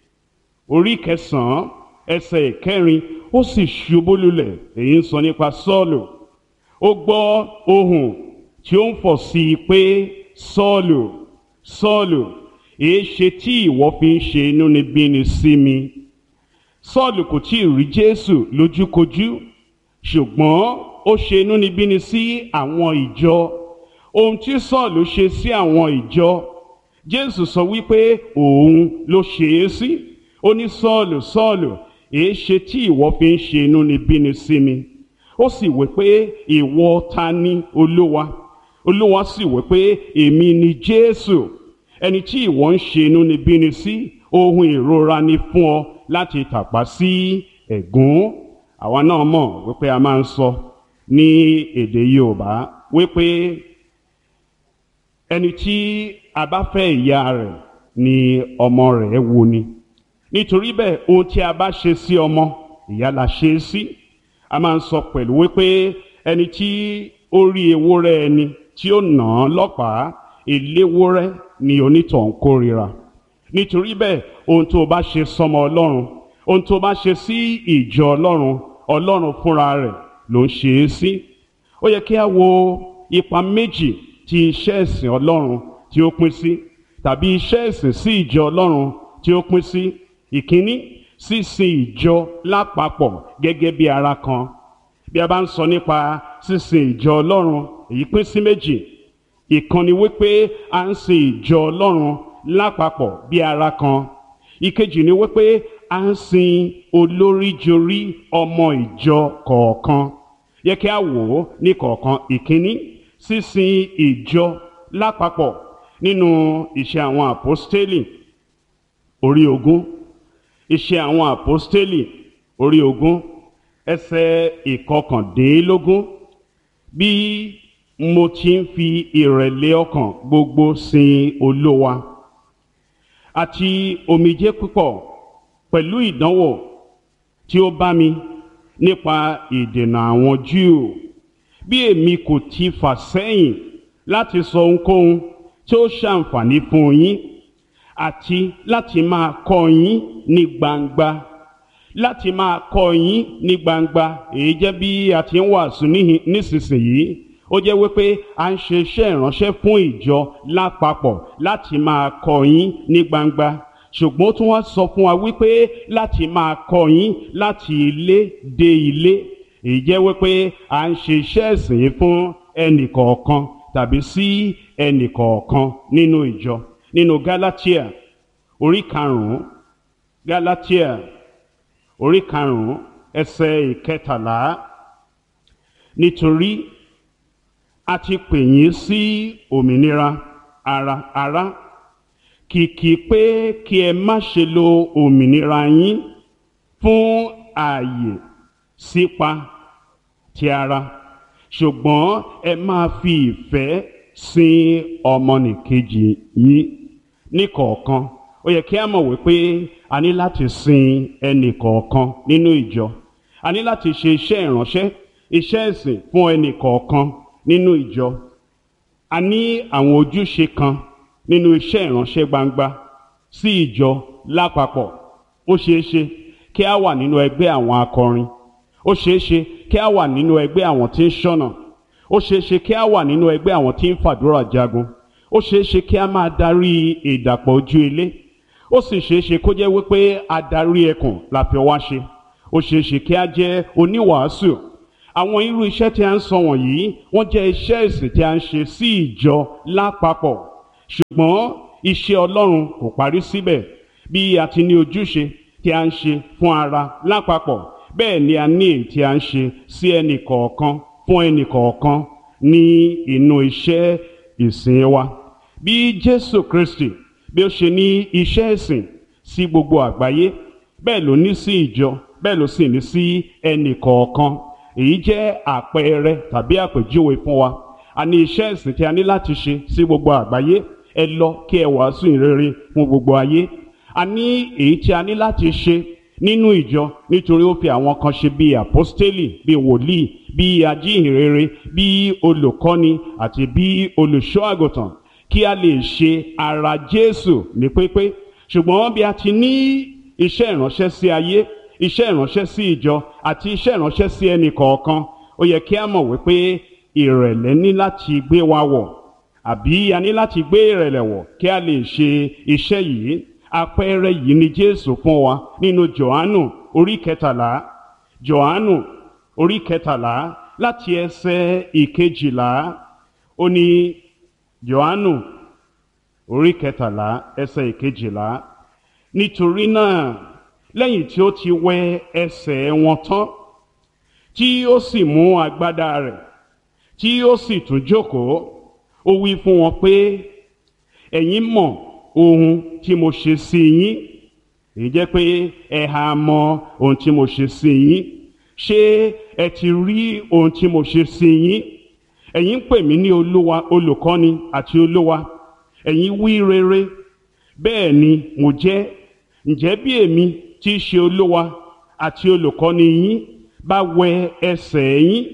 orí kẹsàn-án ẹsẹ̀ ìkẹrin. Ó sì ṣubú lulẹ̀, èyí ń sọ nípa Sọ́ọ̀lù. Ó gbọ́ ohùn tí ó ń fọ̀ sí i pé Sọ́ọ̀lù, Sọ́ọ̀lù, èéṣe tí ìwọ fi ń ṣe inúnibíni sí mi? Sọ́ọ̀lù kò tí ì rí Jésù lójúkojú, ṣùgbọ́n ó ṣe inúnibíni sí àwọn ìjọ. Ohun tí Sọ́ọ̀lù ṣe sí àwọn ìjọ, Jésù sọ wípé òun ló ṣe é sí. Ó ní Sọ́ọ̀lù, Sọ́ọ̀lù, èéṣe tí ìwọ fi ń ṣe inúnibíni sí mi? Ó sì wí pé ìwọ ta ni, Olúwa? Olúwa sì wí pé èmi ni Jésù, ẹni tí ìwọ ń ṣe inúnibíni sí. Ohun ìrora ni fún ọ láti tàpá sí ẹ̀gún. Àwa náà mọ̀ wípé a máa ń sọ ní èdè Yorùbá wípé ẹni tí a bá fẹ́ ìyá rẹ̀ ni ọmọ rẹ̀ wù ni. Nítorí bẹ́ẹ̀, ohun tí a bá ṣe sí ọmọ, ìyá la ṣe é sí. A máa ń sọ pẹ̀lú wípé ẹni tí orí ewúrẹ́ ẹni tí ó nà án lọ́pàá, eléwúrẹ́ ni onítọ̀hún kórìíra. Nítorí bẹ́ẹ̀, ohun tó bá ṣe sọ́mọ Ọlọ́run, ohun tó bá ṣe sí ìjọ Ọlọ́run, Ọlọ́run fúnra rẹ̀ ló ń ṣe é sí. Ó yẹ kí a wo ipa méjì tí iṣẹ́ ìsìn Ọlọ́run tí ó pín sí, tàbí iṣẹ́ ìsìn sí ìjọ Ọlọ́run tí ó pín sí. Ìkíní, sísin ìjọ lápapọ̀ gẹ́gẹ́ bí ara kan. Bí a bá ń sọ nípa sísin ìjọ Ọlọ́run, èyí pín sí méjì. Ìkan ni wípé a ń sin ìjọ Ọlọ́run lápapọ̀ bí ara kan. Ìkejì ni wípé a ń sin olóríjorí ọmọ ìjọ kọ̀ọ̀kan. Yẹ kí a wò ó ní kọ̀ọ̀kan. Ìkíní, sísin ìjọ lápapọ̀ nínú Iṣẹ́ àwọn Àpọ́stélì orí ogún. Iṣẹ́ àwọn Àpọ́stélì orí ogún ẹsẹ̀ ìkọkàndínlógún. Bí mo ti ń fi ìrẹ̀lẹ̀ ọkàn gbogbo sin Olúwa àti omijé púpọ̀ pẹ̀lú ìdánwò tí ó bá mi nípa ìdènà àwọn Júù, bí èmi kò ti fà sẹ́yìn láti sọ ohunkóhun tí ó ṣàǹfààní fún yín, àti láti máa kọ́ yín ní gbangba láti máa kọ́ yín ní gbangba. Èyí jẹ́ bí a ti ń wàásù nísinsìnyí. Ó jẹ́ wípé a ń ṣe iṣẹ́ ìránṣẹ́ fún ìjọ lápapọ̀ láti máa kọ́ yín ní gbangba. Ṣùgbọ́n ó tún wá sọ fún wa wípé láti máa kọ́ yín láti ilé dé ilé. Èyí jẹ́ wípé a ń ṣe iṣẹ́ ìsìn yìí fún ẹnì kọ̀ọ̀kan tàbí sí ẹnì kọ̀ọ̀kan nínú ìjọ. Nínú Gálátíà orí karùn-ún, Gálátíà orí karùn-ún ẹsẹ̀ ìkẹtàlá. Nítorí a ti pè yín sí òmìnira ara ara, kìkì pé kí ẹ má ṣe lo òmìnira yín fún ààyè sípa ti ara, ṣùgbọ́n ẹ máa fi ìfẹ́ sin ọmọnìkejì yín níkọ̀ọ̀kan. Ó yẹ kí a mọ̀ wípé a ní láti sin ẹnì kọ̀ọ̀kan nínú ìjọ. A ní láti ṣe iṣẹ́ ìránṣẹ́, iṣẹ́ ìsìn fún ẹnì kọ̀ọ̀kan nínú ìjọ. A ní àwọn ojúṣe kan nínú iṣẹ́ ìránṣẹ́ gbangba sí ìjọ lápapọ̀. Ó ṣeé ṣe kí a wà nínú ẹgbẹ́ àwọn akọrin. Ó ṣeé ṣe kí a wà nínú ẹgbẹ́ àwọn tí ń ṣọ́nà. Ó ṣeé ṣe kí a wà nínú ẹgbẹ́ àwọn tí ń fàdúrà jagun. Ó ṣeé ṣe kí a máa darí ìdàpọ̀ ojú ilé. Ó sì ṣeé ṣe kó jẹ́ wípé adarí ẹkùn la fi wá ṣe. Ó ṣeé ṣe kí a jẹ́ oníwàásù. Àwọn irú iṣẹ́ tí a ń sọ wọ̀nyí, wọ́n jẹ́ iṣẹ́ ìsìn tí a ń ṣe sí ìjọ lápapọ̀. Ṣùgbọ́n iṣẹ́ Ọlọ́run kò parí síbẹ̀. Bí a ti ní ojúṣe tí a ń ṣe fún ara lápapọ̀, bẹ́ẹ̀ ni a ní èyí tí a ń ṣe sí ẹnì kọ̀ọ̀kan fún ẹnì kọ̀ọ̀kan ní inú iṣẹ́ ìsìn wa. Bí Jésù Kristi bí ó ṣe ní iṣẹ́ ìsìn sí gbogbo àgbáyé, bẹ́ẹ̀ ló ní sí ìjọ, bẹ́ẹ̀ ló sì ní sí ẹnì kọ̀ọ̀kan. Èyí jẹ́ àpẹẹrẹ tàbí àpèjúwe fún wa. A ní iṣẹ́ ìsìn tí a ní láti ṣe sí gbogbo àgbáyé. Ẹ lọ kí ẹ wàásù ìrere fún gbogbo ayé. A ní èyí tí a ní láti ṣe nínú ìjọ, nítorí ó fi àwọn kan ṣe bí àpọ́stélì, bí wòlíì, bí ajíhìnrere, bí olùkọ́ni àti bí olùṣọ́ àgùntàn, kí a lè ṣe ara Jésù ní pípé. Ṣùgbọ́n bí a ti ní iṣẹ́ ìránṣẹ́ sí ayé, iṣẹ́ ìránṣẹ́ sí ìjọ àti iṣẹ́ ìránṣẹ́ sí ẹnì kọ̀ọ̀kan, ó yẹ kí a mọ̀ wípé ìrẹ̀lẹ̀ ní láti gbé wa wọ̀, àbí a ní láti gbé ìrẹ̀lẹ̀ wọ̀ kí a lè ṣe iṣẹ́ yìí. Àpẹẹrẹ yìí ni Jésù fún wa nínú Jòhánù orí kẹtàlá. Jòhánù orí kẹtàlá láti ẹsẹ̀ ìkejìlá. Ó ní Jòhánù orí kẹtàlá ẹsẹ̀ ìkejìlá. Nítorí náà, lẹ́yìn tí ó ti wẹ ẹsẹ̀ wọn tán, tí ó sì mú agbádá rẹ̀, tí ó sì tún jókòó, ó wí fún wọn pé, ẹ̀yin mọ̀ ohun tí mo ṣe sí yín. Èyí jẹ́ pé ẹ ha mọ ohun tí mo ṣe sí yín. Ṣé ẹ ti rí ohun tí mo ṣe sí yín? Ẹ̀yin ń pè mí ní Olúwa, olùkọ́ni àti Olúwa. Ẹ̀yin wí rere, bẹ́ẹ̀ ni mo jẹ́. Ǹjẹ́ bí èmi tí í ṣe Olúwa àti olùkọ́ni yín bá wẹ ẹsẹ̀ yín,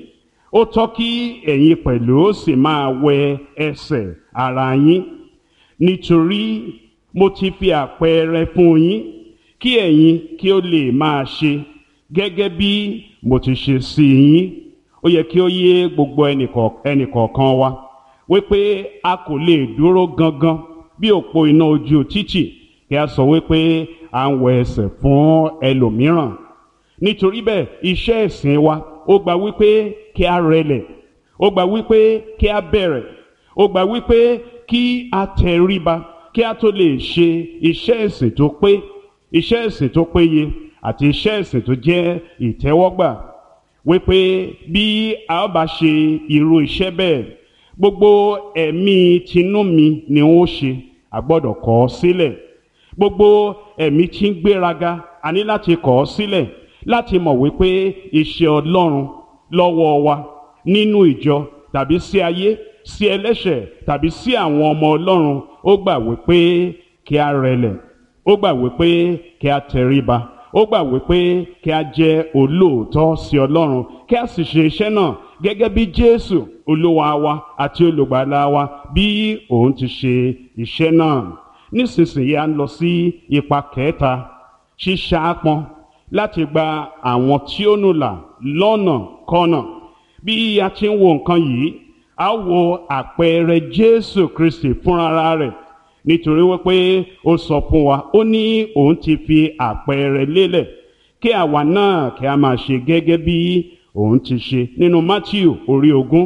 ó tọ́ kí ẹ̀yin pẹ̀lú sì máa wẹ ẹsẹ̀ ara yín, nítorí mo ti fi àpẹẹrẹ fún yín kí ẹ̀yin kí ó lè máa ṣe gẹ́gẹ́ bí mo ti ṣe sí yín. Ó yẹ kí ó yé gbogbo ẹnìkọ̀ọ̀kan wa wípé a kò lè dúró gangan bí òpó iná ojú títì kí a sọ wípé à ń wẹ ẹsẹ̀ fún ẹlòmíràn. Nítorí bẹ́ẹ̀ iṣẹ́ ìsìn wa ó gba wípé kí a rẹlẹ̀, ó gba wípé kí a bẹ̀rẹ̀, ó gba wípé kí a tẹríba kí a tó lè ṣe iṣẹ́ ìsìn tó pé, iṣẹ́ ìsìn tó péye àti iṣẹ́ ìsìn tó jẹ́ ìtẹ́wọ́gbà. Wípé bí a ó bá ṣe irú iṣẹ́ bẹ́ẹ̀, gbogbo ẹ̀mí tinú mi ni ó ṣe, a gbọ́dọ̀ kọ̀ ọ́ sílẹ̀. Gbogbo ẹ̀mí tí ń gbéraga, a ní láti kọ̀ ọ́ sílẹ̀, láti mọ̀ wípé iṣẹ́ Ọlọ́run lọ́wọ́ wa nínú ìjọ tàbí sí ayé, sí ẹlẹ́ṣẹ̀ tàbí sí àwọn ọmọ Ọlọ́run, ó gbà wípé kí a rẹlẹ̀, ó gbà wípé kí a tẹríba, ó gbà wípé kí a jẹ́ olóòótọ́ sí Ọlọ́run, kí a sì ṣe iṣẹ́ náà gẹ́gẹ́ bí Jésù Olúwa wa àti olùgbàlà wa bí òun ti ṣe iṣẹ́ náà. Nísinsìnyí a ń lọ sí ipa kẹta, ṣíṣàápọn láti gba àwọn tí ó nù là lọ́nà kọ́nà. Bí a ti ń wo nǹkan yìí, a wo àpẹẹrẹ Jésù Kristi fúnra rẹ̀, nítorí wípé ó sọ fún wa, ó ní òun ti fi àpẹẹrẹ lélẹ̀ kí àwa náà kí a máa ṣe gẹ́gẹ́ bí òun ti ṣe. Nínú Mátíù orí ogún,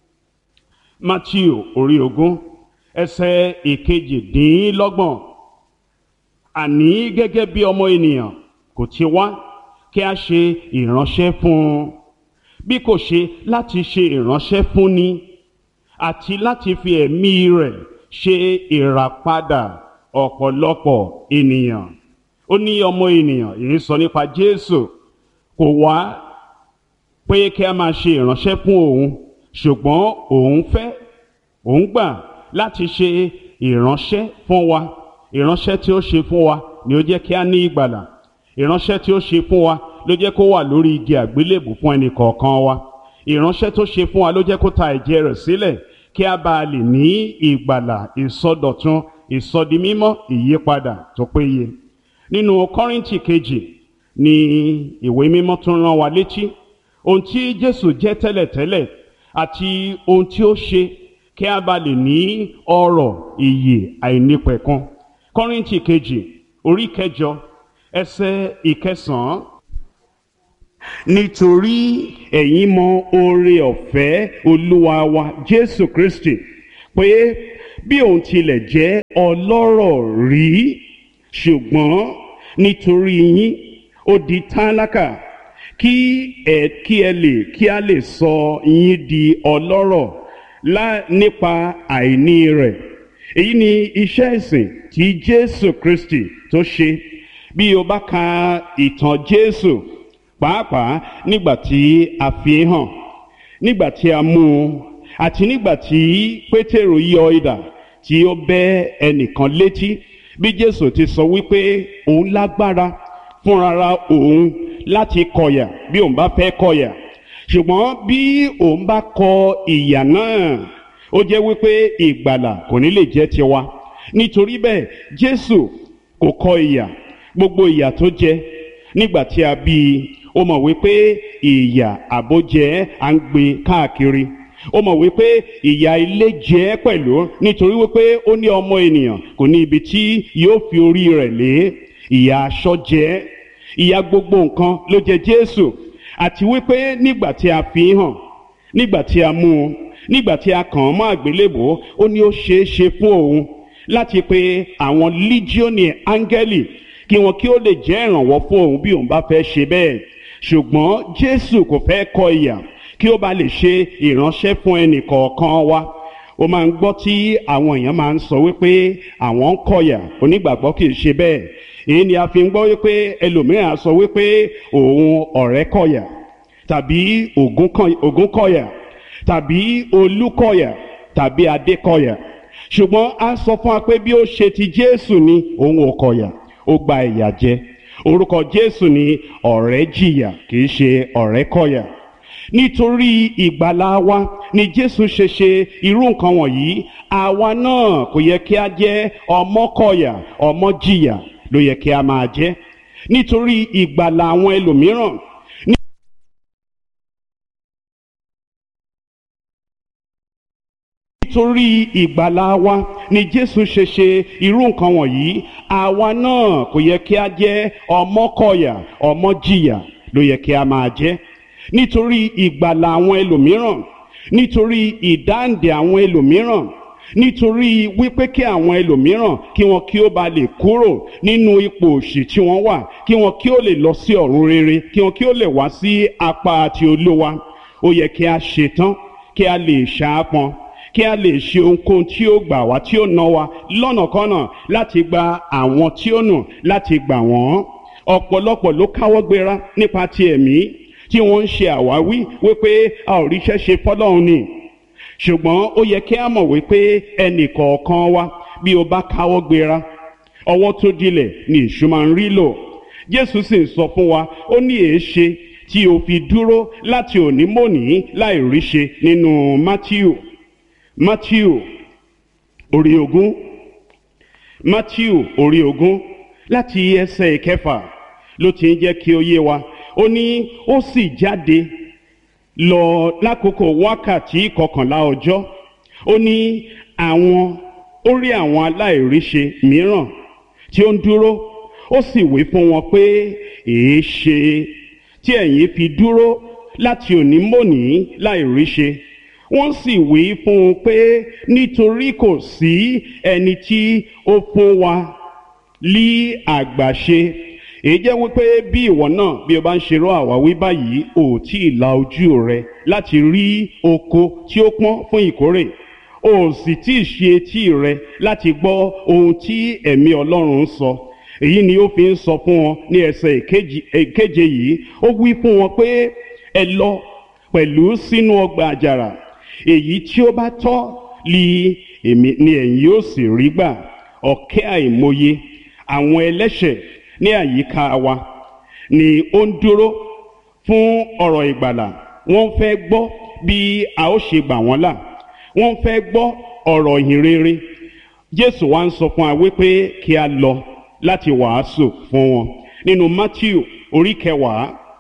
Mátíù orí ogún ẹsẹ̀ ìkejìdínlọ́gbọ̀n, àní gẹ́gẹ́ bí ọmọ ènìyàn kò ti wá kí a ṣe ìránṣẹ́ fún un, bí kò ṣe láti ṣe ìránṣẹ́ fún ni àti láti fi ẹ̀mí rẹ̀ ṣe ìràpadà ọ̀pọ̀lọpọ̀ ènìyàn. Ó ní ọmọ ènìyàn, èyí sọ nípa Jésù, kò wá pé kí a máa ṣe ìránṣẹ́ fún òun, ṣùgbọ́n òun fẹ́, òun gbà láti ṣe ìránṣẹ́ fún wa. Ìránṣẹ́ tí ó ṣe fún wa ni ó jẹ́ kí a ní ìgbàlà. Ìránṣẹ́ tí ó ṣe fún wa ló jẹ́ kó wà lórí igi àgbélébù fún ẹnì kọ̀ọ̀kan wa. Ìránṣẹ́ tó ṣe fún wa ló jẹ́ kó ta ẹ̀jẹ̀ rẹ̀ sílẹ̀ kí a bá lè ní ìgbàlà, ìsọdọ̀tun, ìsọdimímọ́, ìyípadà tó péye. Nínú Kọ́ríńtì kejì ni ìwé mímọ́ tún rán wa létí ohun tí Jésù jẹ́ tẹ́lẹ̀tẹ́lẹ̀ àti ohun tí ó ṣe kí a bá lè ní ọrọ̀ ìyè àìnípẹ̀kun. Kọ́ríńtì kejì orí kẹjọ ẹsẹ̀ ìkẹsàn-án, nítorí ẹ̀yin mọ oore ọ̀fẹ́ Olúwa wa Jésù Kristi, pé bí òun tilẹ̀ jẹ́ ọlọ́rọ̀ rí, ṣùgbọ́n nítorí yín ó di tálákà, kí ẹ kí ẹ lè kí a lè sọ yín di ọlọ́rọ̀ lá nípa àìní rẹ̀. Èyí ni iṣẹ́ ìsìn tí Jésù Kristi tó ṣe. Bí o bá ka ìtàn Jésù, pàápàá nígbà tí a fi hàn, nígbà tí a mú un, àti nígbà tí Pétérù yọ idà tí ó bẹ́ ẹnìkan létí, bí Jésù ti sọ wípé òun lágbára fúnrara òun láti kọ̀yà bí òun bá fẹ́ kọ̀yà, ṣùgbọ́n bí òun bá kọ ìyà náà, ó jẹ́ wípé ìgbàlà kò ní lè jẹ́ tiwa. Nítorí bẹ́ẹ̀ Jésù kò kọ ìyà, gbogbo ìyà tó jẹ nígbà tí a bí i, ó mọ̀ wípé ìyà àbójẹ́ à ń gbé káàkiri. Ó mọ̀ wípé ìyà ilé jẹ́ pẹ̀lú, nítorí wípé ó ní ọmọ ènìyàn kò ní ibi tí yóò fi orí rẹ̀ lé. Ìyà aṣọ jẹ́, ìyà gbogbo nǹkan ló jẹ Jésù. Àti wípé nígbà tí a fi hàn, nígbà tí a mú un, nígbà tí a kàn án mọ́ àgbélébò, ó ní ó ṣeé ṣe fún òun láti pe àwọn lígíọ́nì áńgẹ́lì kí wọn kí ó lè jẹ́ ìrànwọ́ fún òun bí òun bá fẹ́ ṣe bẹ́ẹ̀. Ṣùgbọ́n Jésù kò fẹ́ kọ ìyà kí ó bá lè ṣe ìránṣẹ́ fún ẹnì kọ̀ọ̀kan wa. Ó máa ń gbọ́ tí àwọn èèyàn máa ń sọ wípé àwọn ń kọ̀yà, onígbàgbọ́ kì í ṣe bẹ́ẹ̀. Èyí ni a fi ń gbọ́ wípé ẹlòmíràn á sọ wípé òun ọ̀rẹ́ kọ̀yà, tàbí Ògún kọ̀yà, tàbí Olú kọ̀yà, tàbí Adé kọ̀yà. Ṣùgbọ́n a sọ fún wa pé bí ó ṣe ti Jésù ni òun ò kọ̀yà, ó gba ìyà jẹ. Orúkọ Jésù ni ọ̀rẹ́ jìyà, kì í ṣe ọ̀rẹ́ kọ̀yà. nítorí ìgbàlà wa ni Jésù ṣe ṣe irú nǹkan wọ̀nyí. Àwa náà kò yẹ kí a jẹ́ ọmọkọ̀yà ọmọjìyà ló yẹ kí a máa jẹ́ nítorí ìgbàlà àwọn ẹlòmíràn. Nítorí ìgbàlà wa ni Jésù ṣe ṣe irú nǹkan wọ̀nyí. Àwa náà kò yẹ kí a jẹ́ ọmọkọ̀yà ọmọjìyà ló yẹ kí a máa jẹ́ nítorí ìgbàlà àwọn ẹlòmíràn, nítorí ìdáǹdè àwọn ẹlòmíràn, nítorí wípé kí àwọn ẹlòmíràn kí wọn kí ó ba lè kúrò nínú ipò òṣì tí wọ́n wà, kí wọn kí ó lè lọ sí ọ̀run rere, kí wọn kí ó lè wá sí apá ti Olúwa. Ó yẹ kí a ṣetán, kí a lè ṣaápọn, kí a lè ṣe ohunkóhun tí ó gbà wá, tí ó ná wa lọ́nàkọ́nà láti gba àwọn tí ó nù, láti gbà wọ́n. Ọ̀pọ̀lọpọ̀ ló káwọ́ gbéra nípa ti ẹ̀mí tí wọ́n ń ṣe àwáwí wípé a ò ríṣẹ́ ṣe fọ́lọ́run ni. Ṣùgbọ́n ó yẹ kí a mọ̀ wípé ẹnì kọ̀ọ̀kan wa bí o bá káwọ́ gbéra, ọwọ́ tó dilẹ̀ ni èṣù máa ń rí lò. Jésù sì ń sọ fún wa, ó ní èéṣe tí o fi dúró láti òní mòní láì ríṣe nínú Mátíù Mátíù orí ogún Mátíù orí ogún láti ẹsẹ̀ ìkẹfà ló ti ń jẹ́ kí ó yé wa. Ó ní ó sì jáde lọ lákòókò wákàtí kọkànlá ọjọ́. Ó ní àwọn ó rí àwọn aláìríṣe mìíràn tí ó ń dúró, ó sì wí fún wọn pé èéṣe tí ẹ̀yin fi dúró láti òní mòní láìríṣe. Wọ́n sì wí fún un pé nítorí kò sí ẹni tí ó fún wa lí àgbàṣe. Èyí jẹ́ wípé bí ìwọ náà bí o bá ń ṣerú àwáwí báyìí, ò tí ì la ojú rẹ láti rí oko tí ó pọ́n fún ìkórè, ò sì tí ì ṣe etí rẹ láti gbọ́ ohun tí ẹ̀mí Ọlọ́run ń sọ. Èyí ni ó fi ń sọ fún wọn ní ẹsẹ̀ ìkeje yìí. Ó wí fún wọn pé ẹ lọ pẹ̀lú sínú ọgbà àjàrà, èyí tí ó bá tọ́ li èmi ni ẹ̀yin yóò sì rí gbà. Ọ̀kẹ́ àìmọye àwọn ẹlẹ́ṣẹ̀ ní àyíká wa ni ó ń dúró fún ọ̀rọ̀ ìgbàlà. Wọ́n fẹ́ gbọ́ bí a ó ṣe gbà wọ́n là, wọ́n fẹ́ gbọ́ ọ̀rọ̀ ìhìnrere. Jésù wá ń sọ fún wa wípé kí a lọ láti wàásù fún wọn nínú Mátíù orí kẹwàá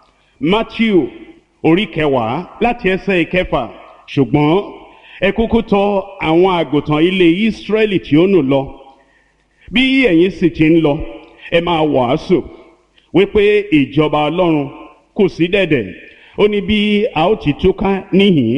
Mátíù orí kẹwàá láti ẹsẹ̀ ìkẹfà. Ṣùgbọ́n ẹ kúkú tọ̀ àwọn àgùntàn ilé Ísírẹ́lì tí ó nù lọ. Bí ẹ̀yin sì ti ń lọ, ẹ máa wàásù wípé ìjọba Ọlọ́run kù sí dẹ̀dẹ̀. Ó ní bí a ó ti túká níhìn,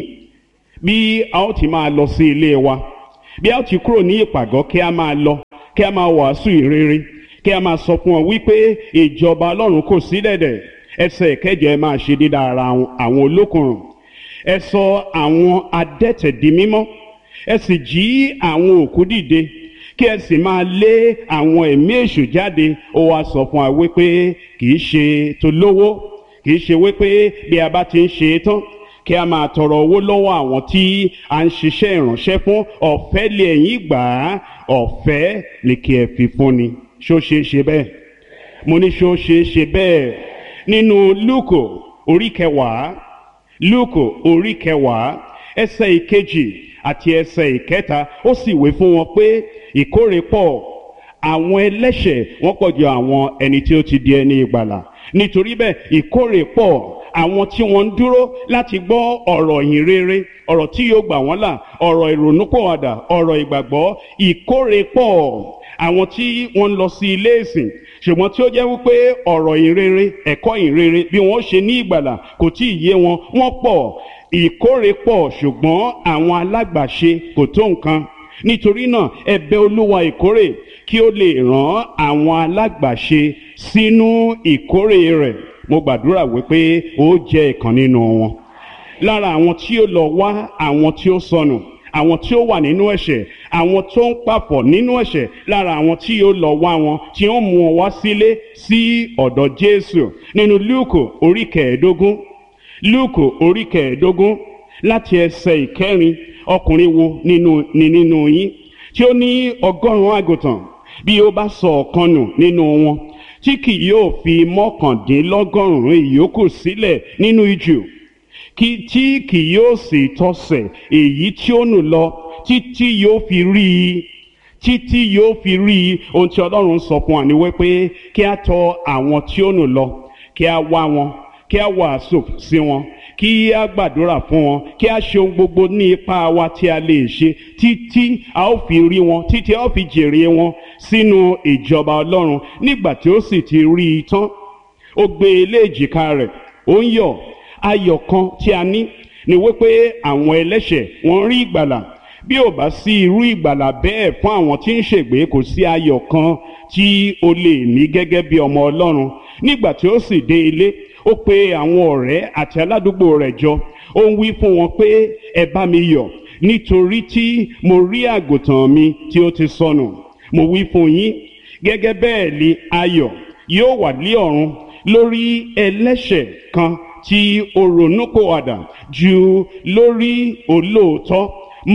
bí a ó ti máa lọ sí ilé wa, bí a ó ti kúrò ní ìpàgọ́, kí a máa lọ, kí a máa wàásù ìrere, kí a máa sọ fún wọn wípé ìjọba Ọlọ́run kù sí dẹ̀dẹ̀. Ẹsẹ̀ ìkẹjọ, ẹ máa ṣe dídá ara àwọn olókùnrùn, ẹ sọ àwọn adẹ́tẹ̀ di mímọ́, ẹ sì jí àwọn òkú dìde, kí ẹ sì máa lé àwọn ẹ̀mí èṣù jáde. Ó wá sọ fún wa wípé kì í ṣe tolówó, kì í ṣe wípé bí a bá ti ń ṣe é tán kí a máa tọrọ owó lọ́wọ́ àwọn tí a ń ṣiṣẹ́ ìránṣẹ́ fún. Ọ̀fẹ́ lé ẹ̀yin gbà á, ọ̀fẹ́ lè kí ẹ fi fún ni. Ṣó ṣe é ṣe bẹ́ẹ̀? Mo ní ṣó ṣe é ṣe bẹ́ẹ̀? Nínú Lúùkù orí kẹwàá Lúùkù orí kẹwàá ẹsẹ̀ ìkejì àti ẹsẹ̀ ìkẹta, ó sì wí fún wọn pé ìkórè pọ̀, àwọn ẹlẹ́ṣẹ̀ wọ́n pọ̀ ju àwọn ẹni tí ó ti di ẹni ìgbàlà. Nítorí bẹ́ẹ̀ ìkórè pọ̀, àwọn tí wọ́n ń dúró láti gbọ́ ọ̀rọ̀ ìhìnrere, ọ̀rọ̀ tí yóò gbà wọ́n là, ọ̀rọ̀ ìrònúpìwàdà, ọ̀rọ̀ ìgbàgbọ́. Ìkórè pọ̀, àwọn tí wọ́n ń lọ sí ilé ìsìn ṣùgbọ́n tí ó jẹ́ wípé ọ̀rọ̀ ìhìnrere, ẹ̀kọ́ ìhìnrere bí wọ́n ṣe ní ìgbàlà kò tí ì yé wọn, wọ́n pọ̀. Ìkórè pọ̀ ṣùgbọ́n àwọn alágbàṣe kò tó nǹkan. Nítorí náà ẹ bẹ̀ Olúwa ìkórè kí ó lè rán àwọn alágbàṣe sínú ìkórè rẹ̀. Mo gbàdúrà wípé ó jẹ́ ìkan nínú wọn, lára àwọn tí ó lọ wá àwọn tí ó sọnù, àwọn tí ó wà nínú ẹ̀ṣẹ̀, àwọn tó ń papọ̀ nínú ẹ̀ṣẹ̀, lára àwọn tí ó lọ wá wọn, tí ó mú wọn wá sílé sí ọ̀dọ̀ Jésù. Nínú Lúùkù orí kẹẹ̀ẹ́dógún Lúùkù orí kẹẹ̀ẹ́dógún láti ẹsẹ̀ ìkẹrin, ọkùnrin wo nínú ni nínú yín tí ó ní ọgọ́rùn-ún àgùntàn, bí ó bá sọ ọ̀kan nù nínú wọn, tí kì yóò fi mọ́kàndínlọ́gọ́rùn-ún ìyókù sílẹ̀ nínú ijù, kí tí kì yóò sì tọsẹ̀ èyí tí ó nù lọ títí yóò fi rí i títí yóò fi rí i. Ohun tí Ọlọ́run sọ fún wa ni wípé kí a tọ̀ àwọn tí ó nù lọ, kí a wá wọn, kí a wàásù sí wọn, kí a gbàdúrà fún wọn, kí a ṣe ohun gbogbo ní ipá wa tí a lè ṣe títí a ó fi rí wọn, títí a ó fi jèrè wọn sínú ìjọba Ọlọ́run. Nígbà tí ó sì ti rí i tán, ó gbé e lé èjìká rẹ̀, ó ń yọ̀. Ayọ̀ kan tí a ní ni wípé àwọn ẹlẹ́ṣẹ̀ wọ́n rí ìgbàlà. Bí ò bá sí irú ìgbàlà bẹ́ẹ̀ fún àwọn tí ń ṣègbé, kò sí ayọ̀ kan tí o lè ní gẹ́gẹ́ bí ọmọ Ọlọ́run. Nígbà tí ó sì dé ilé, ó pe àwọn ọ̀rẹ́ àti aládùúgbò rẹ̀ jọ. Ó ń wí fún wọn pé ẹ bá mi yọ̀ nítorí tí mo rí àgùntàn mi tí ó ti sọnù. Mo wí fún yín, gẹ́gẹ́ bẹ́ẹ̀ ni ayọ̀ yóò wà ní ọ̀run lórí ẹlẹ́ṣẹ̀ kan tí ó ronúpìwàdà ju lórí olóòótọ́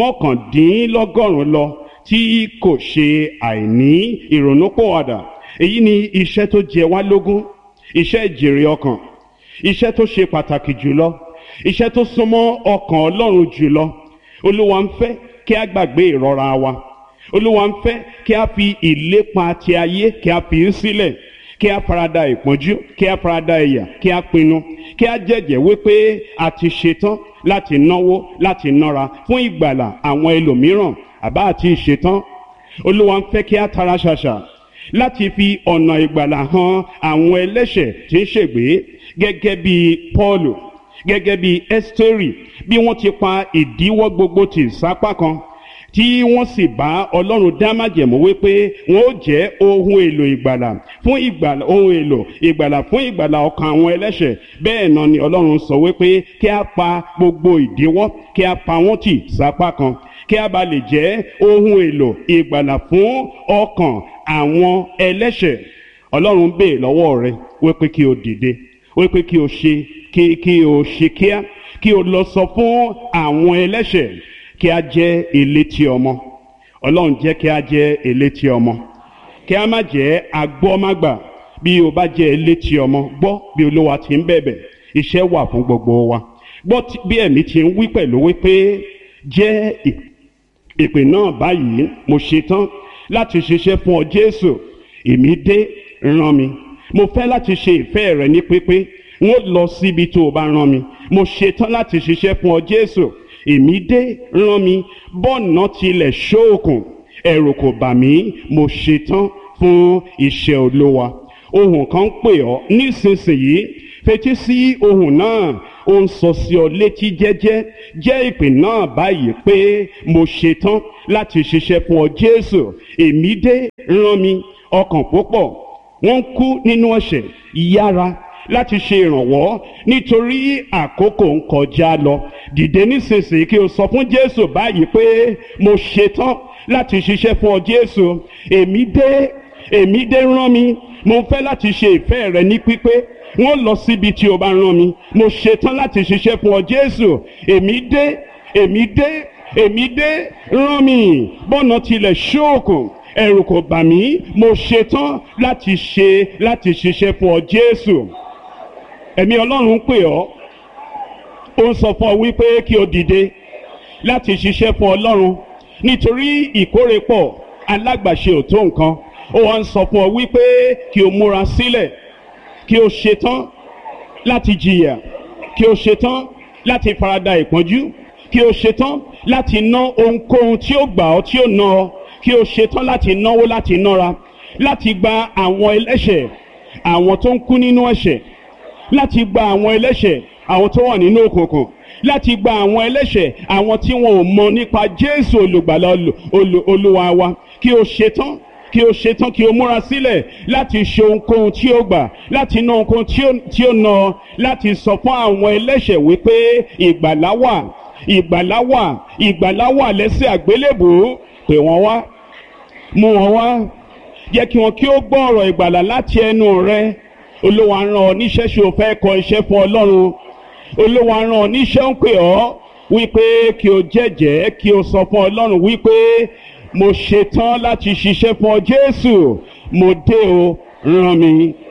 mọ́kàndínlọ́gọ́rùn-ún lọ tí kò ṣe àìní ìrònúpìwàdà. Èyí ni iṣẹ́ tó jẹ wá lógún, iṣẹ́ ìjèrè ọkàn, iṣẹ́ tó ṣe pàtàkì jùlọ, iṣẹ́ tó súnmọ́ ọkàn Ọlọ́run jùlọ. Olúwa ń fẹ́ kí a gbàgbé ìrora wa. Olúwa ń fẹ́ kí a fi ìlépa ti ayé kí a fi í sílẹ̀, kí a farada ìpọ́njú, kí a farada ẹ̀yà, kí a pinnu, kí a jẹ́jẹ́ wípé a ti ṣetán láti náwó, láti nára fún ìgbàlà àwọn ẹlòmíràn, àbá àti ìṣetán. Olúwa ń fẹ́ kí a tara ṣàṣà láti fi ọ̀nà ìgbàlà hàn àwọn ẹlẹ́ṣẹ̀ tí ń ṣègbé, gẹ́gẹ́ bí Pọ́ọ̀lù, gẹ́gẹ́ bí Ẹ́sítérì, bí wọ́n ti pa ìdíwọ́ gbogbo tì sápá kan, tí wọ́n sì bá Ọlọ́run dá májẹ̀mú wípé wọ́n ó jẹ́ ohun èlò ìgbàlà fún ìgbàlà ohun èlò ìgbàlà fún ìgbàlà ọkàn àwọn ẹlẹ́ṣẹ̀. Bẹ́ẹ̀ náà ni Ọlọ́run sọ wípé kí a pa gbogbo ìdíwọ́, kí a pa wọ́n tì sápá kan, kí a bá lè jẹ́ ohun èlò ìgbàlà fún ọkàn àwọn ẹlẹ́ṣẹ̀. Ọlọ́run bèè lọ́wọ́ rẹ wípé kí o dìde, wípé kí o ṣe kí kí o ṣe kíá, kí o lọ sọ fún àwọn ẹlẹ́ṣẹ̀ kí a jẹ́ elétí ọmọ. Ọlọ́run jẹ́ kí a jẹ́ elétí ọmọ, kí a má jẹ́ agbọ́mágbà. Bí o bá jẹ́ elétí ọmọ, gbọ́ bí Olúwa ti ń bẹ̀bẹ̀. Iṣẹ́ wà fún gbogbo wa. Gbọ́ bí ẹ̀mí ti ń wí pẹ̀lú wípé jẹ́ ìpè náà báyìí, mo ṣetán láti ṣiṣẹ́ fún ọ Jésù. Èmi dé, rán mi. Mo fẹ́ láti ṣe ìfẹ́ rẹ ní pípé. Wọ́n lọ síbi tó o bá rán mi. Mo ṣetán láti ṣiṣẹ́ fún ọ Jésù. Èmi dé, rán mi. Bọ́ọ̀nà tilẹ̀ ṣóòkùn, ẹ̀rù kò bà mí. Mo ṣetán fún iṣẹ́ Olúwa. Ohùn kan ń pè ọ́ nísinsìnyí. Fetí sí ohùn náà. Ó ń sọ sí ọ létí jẹ́jẹ́. Jẹ́ ìpè náà báyìí pé mo ṣetán láti ṣiṣẹ́ fún ọ Jésù. Èmi dé, rán mi. Ọkàn púpọ̀ wọ́n ń kú nínú ẹ̀ṣẹ̀. Yára láti ṣe ìrànwọ́ nítorí àkókò ń kọjá lọ. Dìde nísinsìnyí kí o sọ fún Jésù báyìí pé mo ṣetán láti ṣiṣẹ́ fún ọ Jésù. Èmi dé, èmi dé, rán mi. Mo fẹ́ láti ṣe ìfẹ́ rẹ ní pípé. Wọ́n lọ síbi tí o bá rán mi. Mo ṣetán láti ṣiṣẹ́ fún ọ Jésù. Èmi dé, èmi dé, èmi dé, rán mi. Bọ́ọ̀nà tilẹ̀ ṣóòkùn, ẹ̀rù kò bà mí. Mo ṣetán láti ṣe láti ṣiṣẹ́ fún ọ Jésù. Ẹ̀mí Ọlọ́run ń pè ọ́. Ó ń sọ fún ọ wípé kí o dìde láti ṣiṣẹ́ fún Ọlọ́run nítorí ìkórè pọ̀, alágbàṣe ò tó nǹkan. Ó wá ń sọ fún ọ wípé kí o múra sílẹ̀, kí o ṣetán láti jìyà, kí o ṣetán láti farada ìpọ́njú, kí o ṣetán láti ná ohunkóhun tí ó gbà ọ́ tí ó ná ọ, kí o ṣetán láti náwó láti nára, láti gba àwọn ẹlẹ́ṣẹ̀, àwọn tó ń kú nínú ẹ̀ṣẹ̀, láti gba àwọn ẹlẹ́ṣẹ̀, àwọn tó wà nínú òkùnkùn, láti gba àwọn ẹlẹ́ṣẹ̀, àwọn tí wọn ò mọ nípa Jésù olùgbàlà Olúwa wa. Kí o ṣetán, kí o ṣetán, kí o múra sílẹ̀ láti ṣe ohunkóhun tí ó gbà, láti ná ohunkóhun tí ó ná, láti sọ fún àwọn ẹlẹ́ṣẹ̀ wípé ìgbàlà wà, ìgbàlà wà, ìgbàlà wà lẹ́sẹ̀ àgbélébùú. Pè wọ́n wá, mú wọn wá, jẹ́ kí wọn kí ó gbọ́ ọ̀rọ̀ ìgbàlà láti ẹnu rẹ. Olúwa rán ọ níṣẹ́, ṣé o fẹ́ kọ iṣẹ́ fún Ọlọ́run? Olúwa rán ọ níṣẹ́, ń pè ọ́ wípé kí o jẹ́jẹ́, kí o sọ fún Ọlọ́run wípé mo ṣetán láti ṣiṣẹ́ fún ọ Jésù. Mo dé o, rán mi.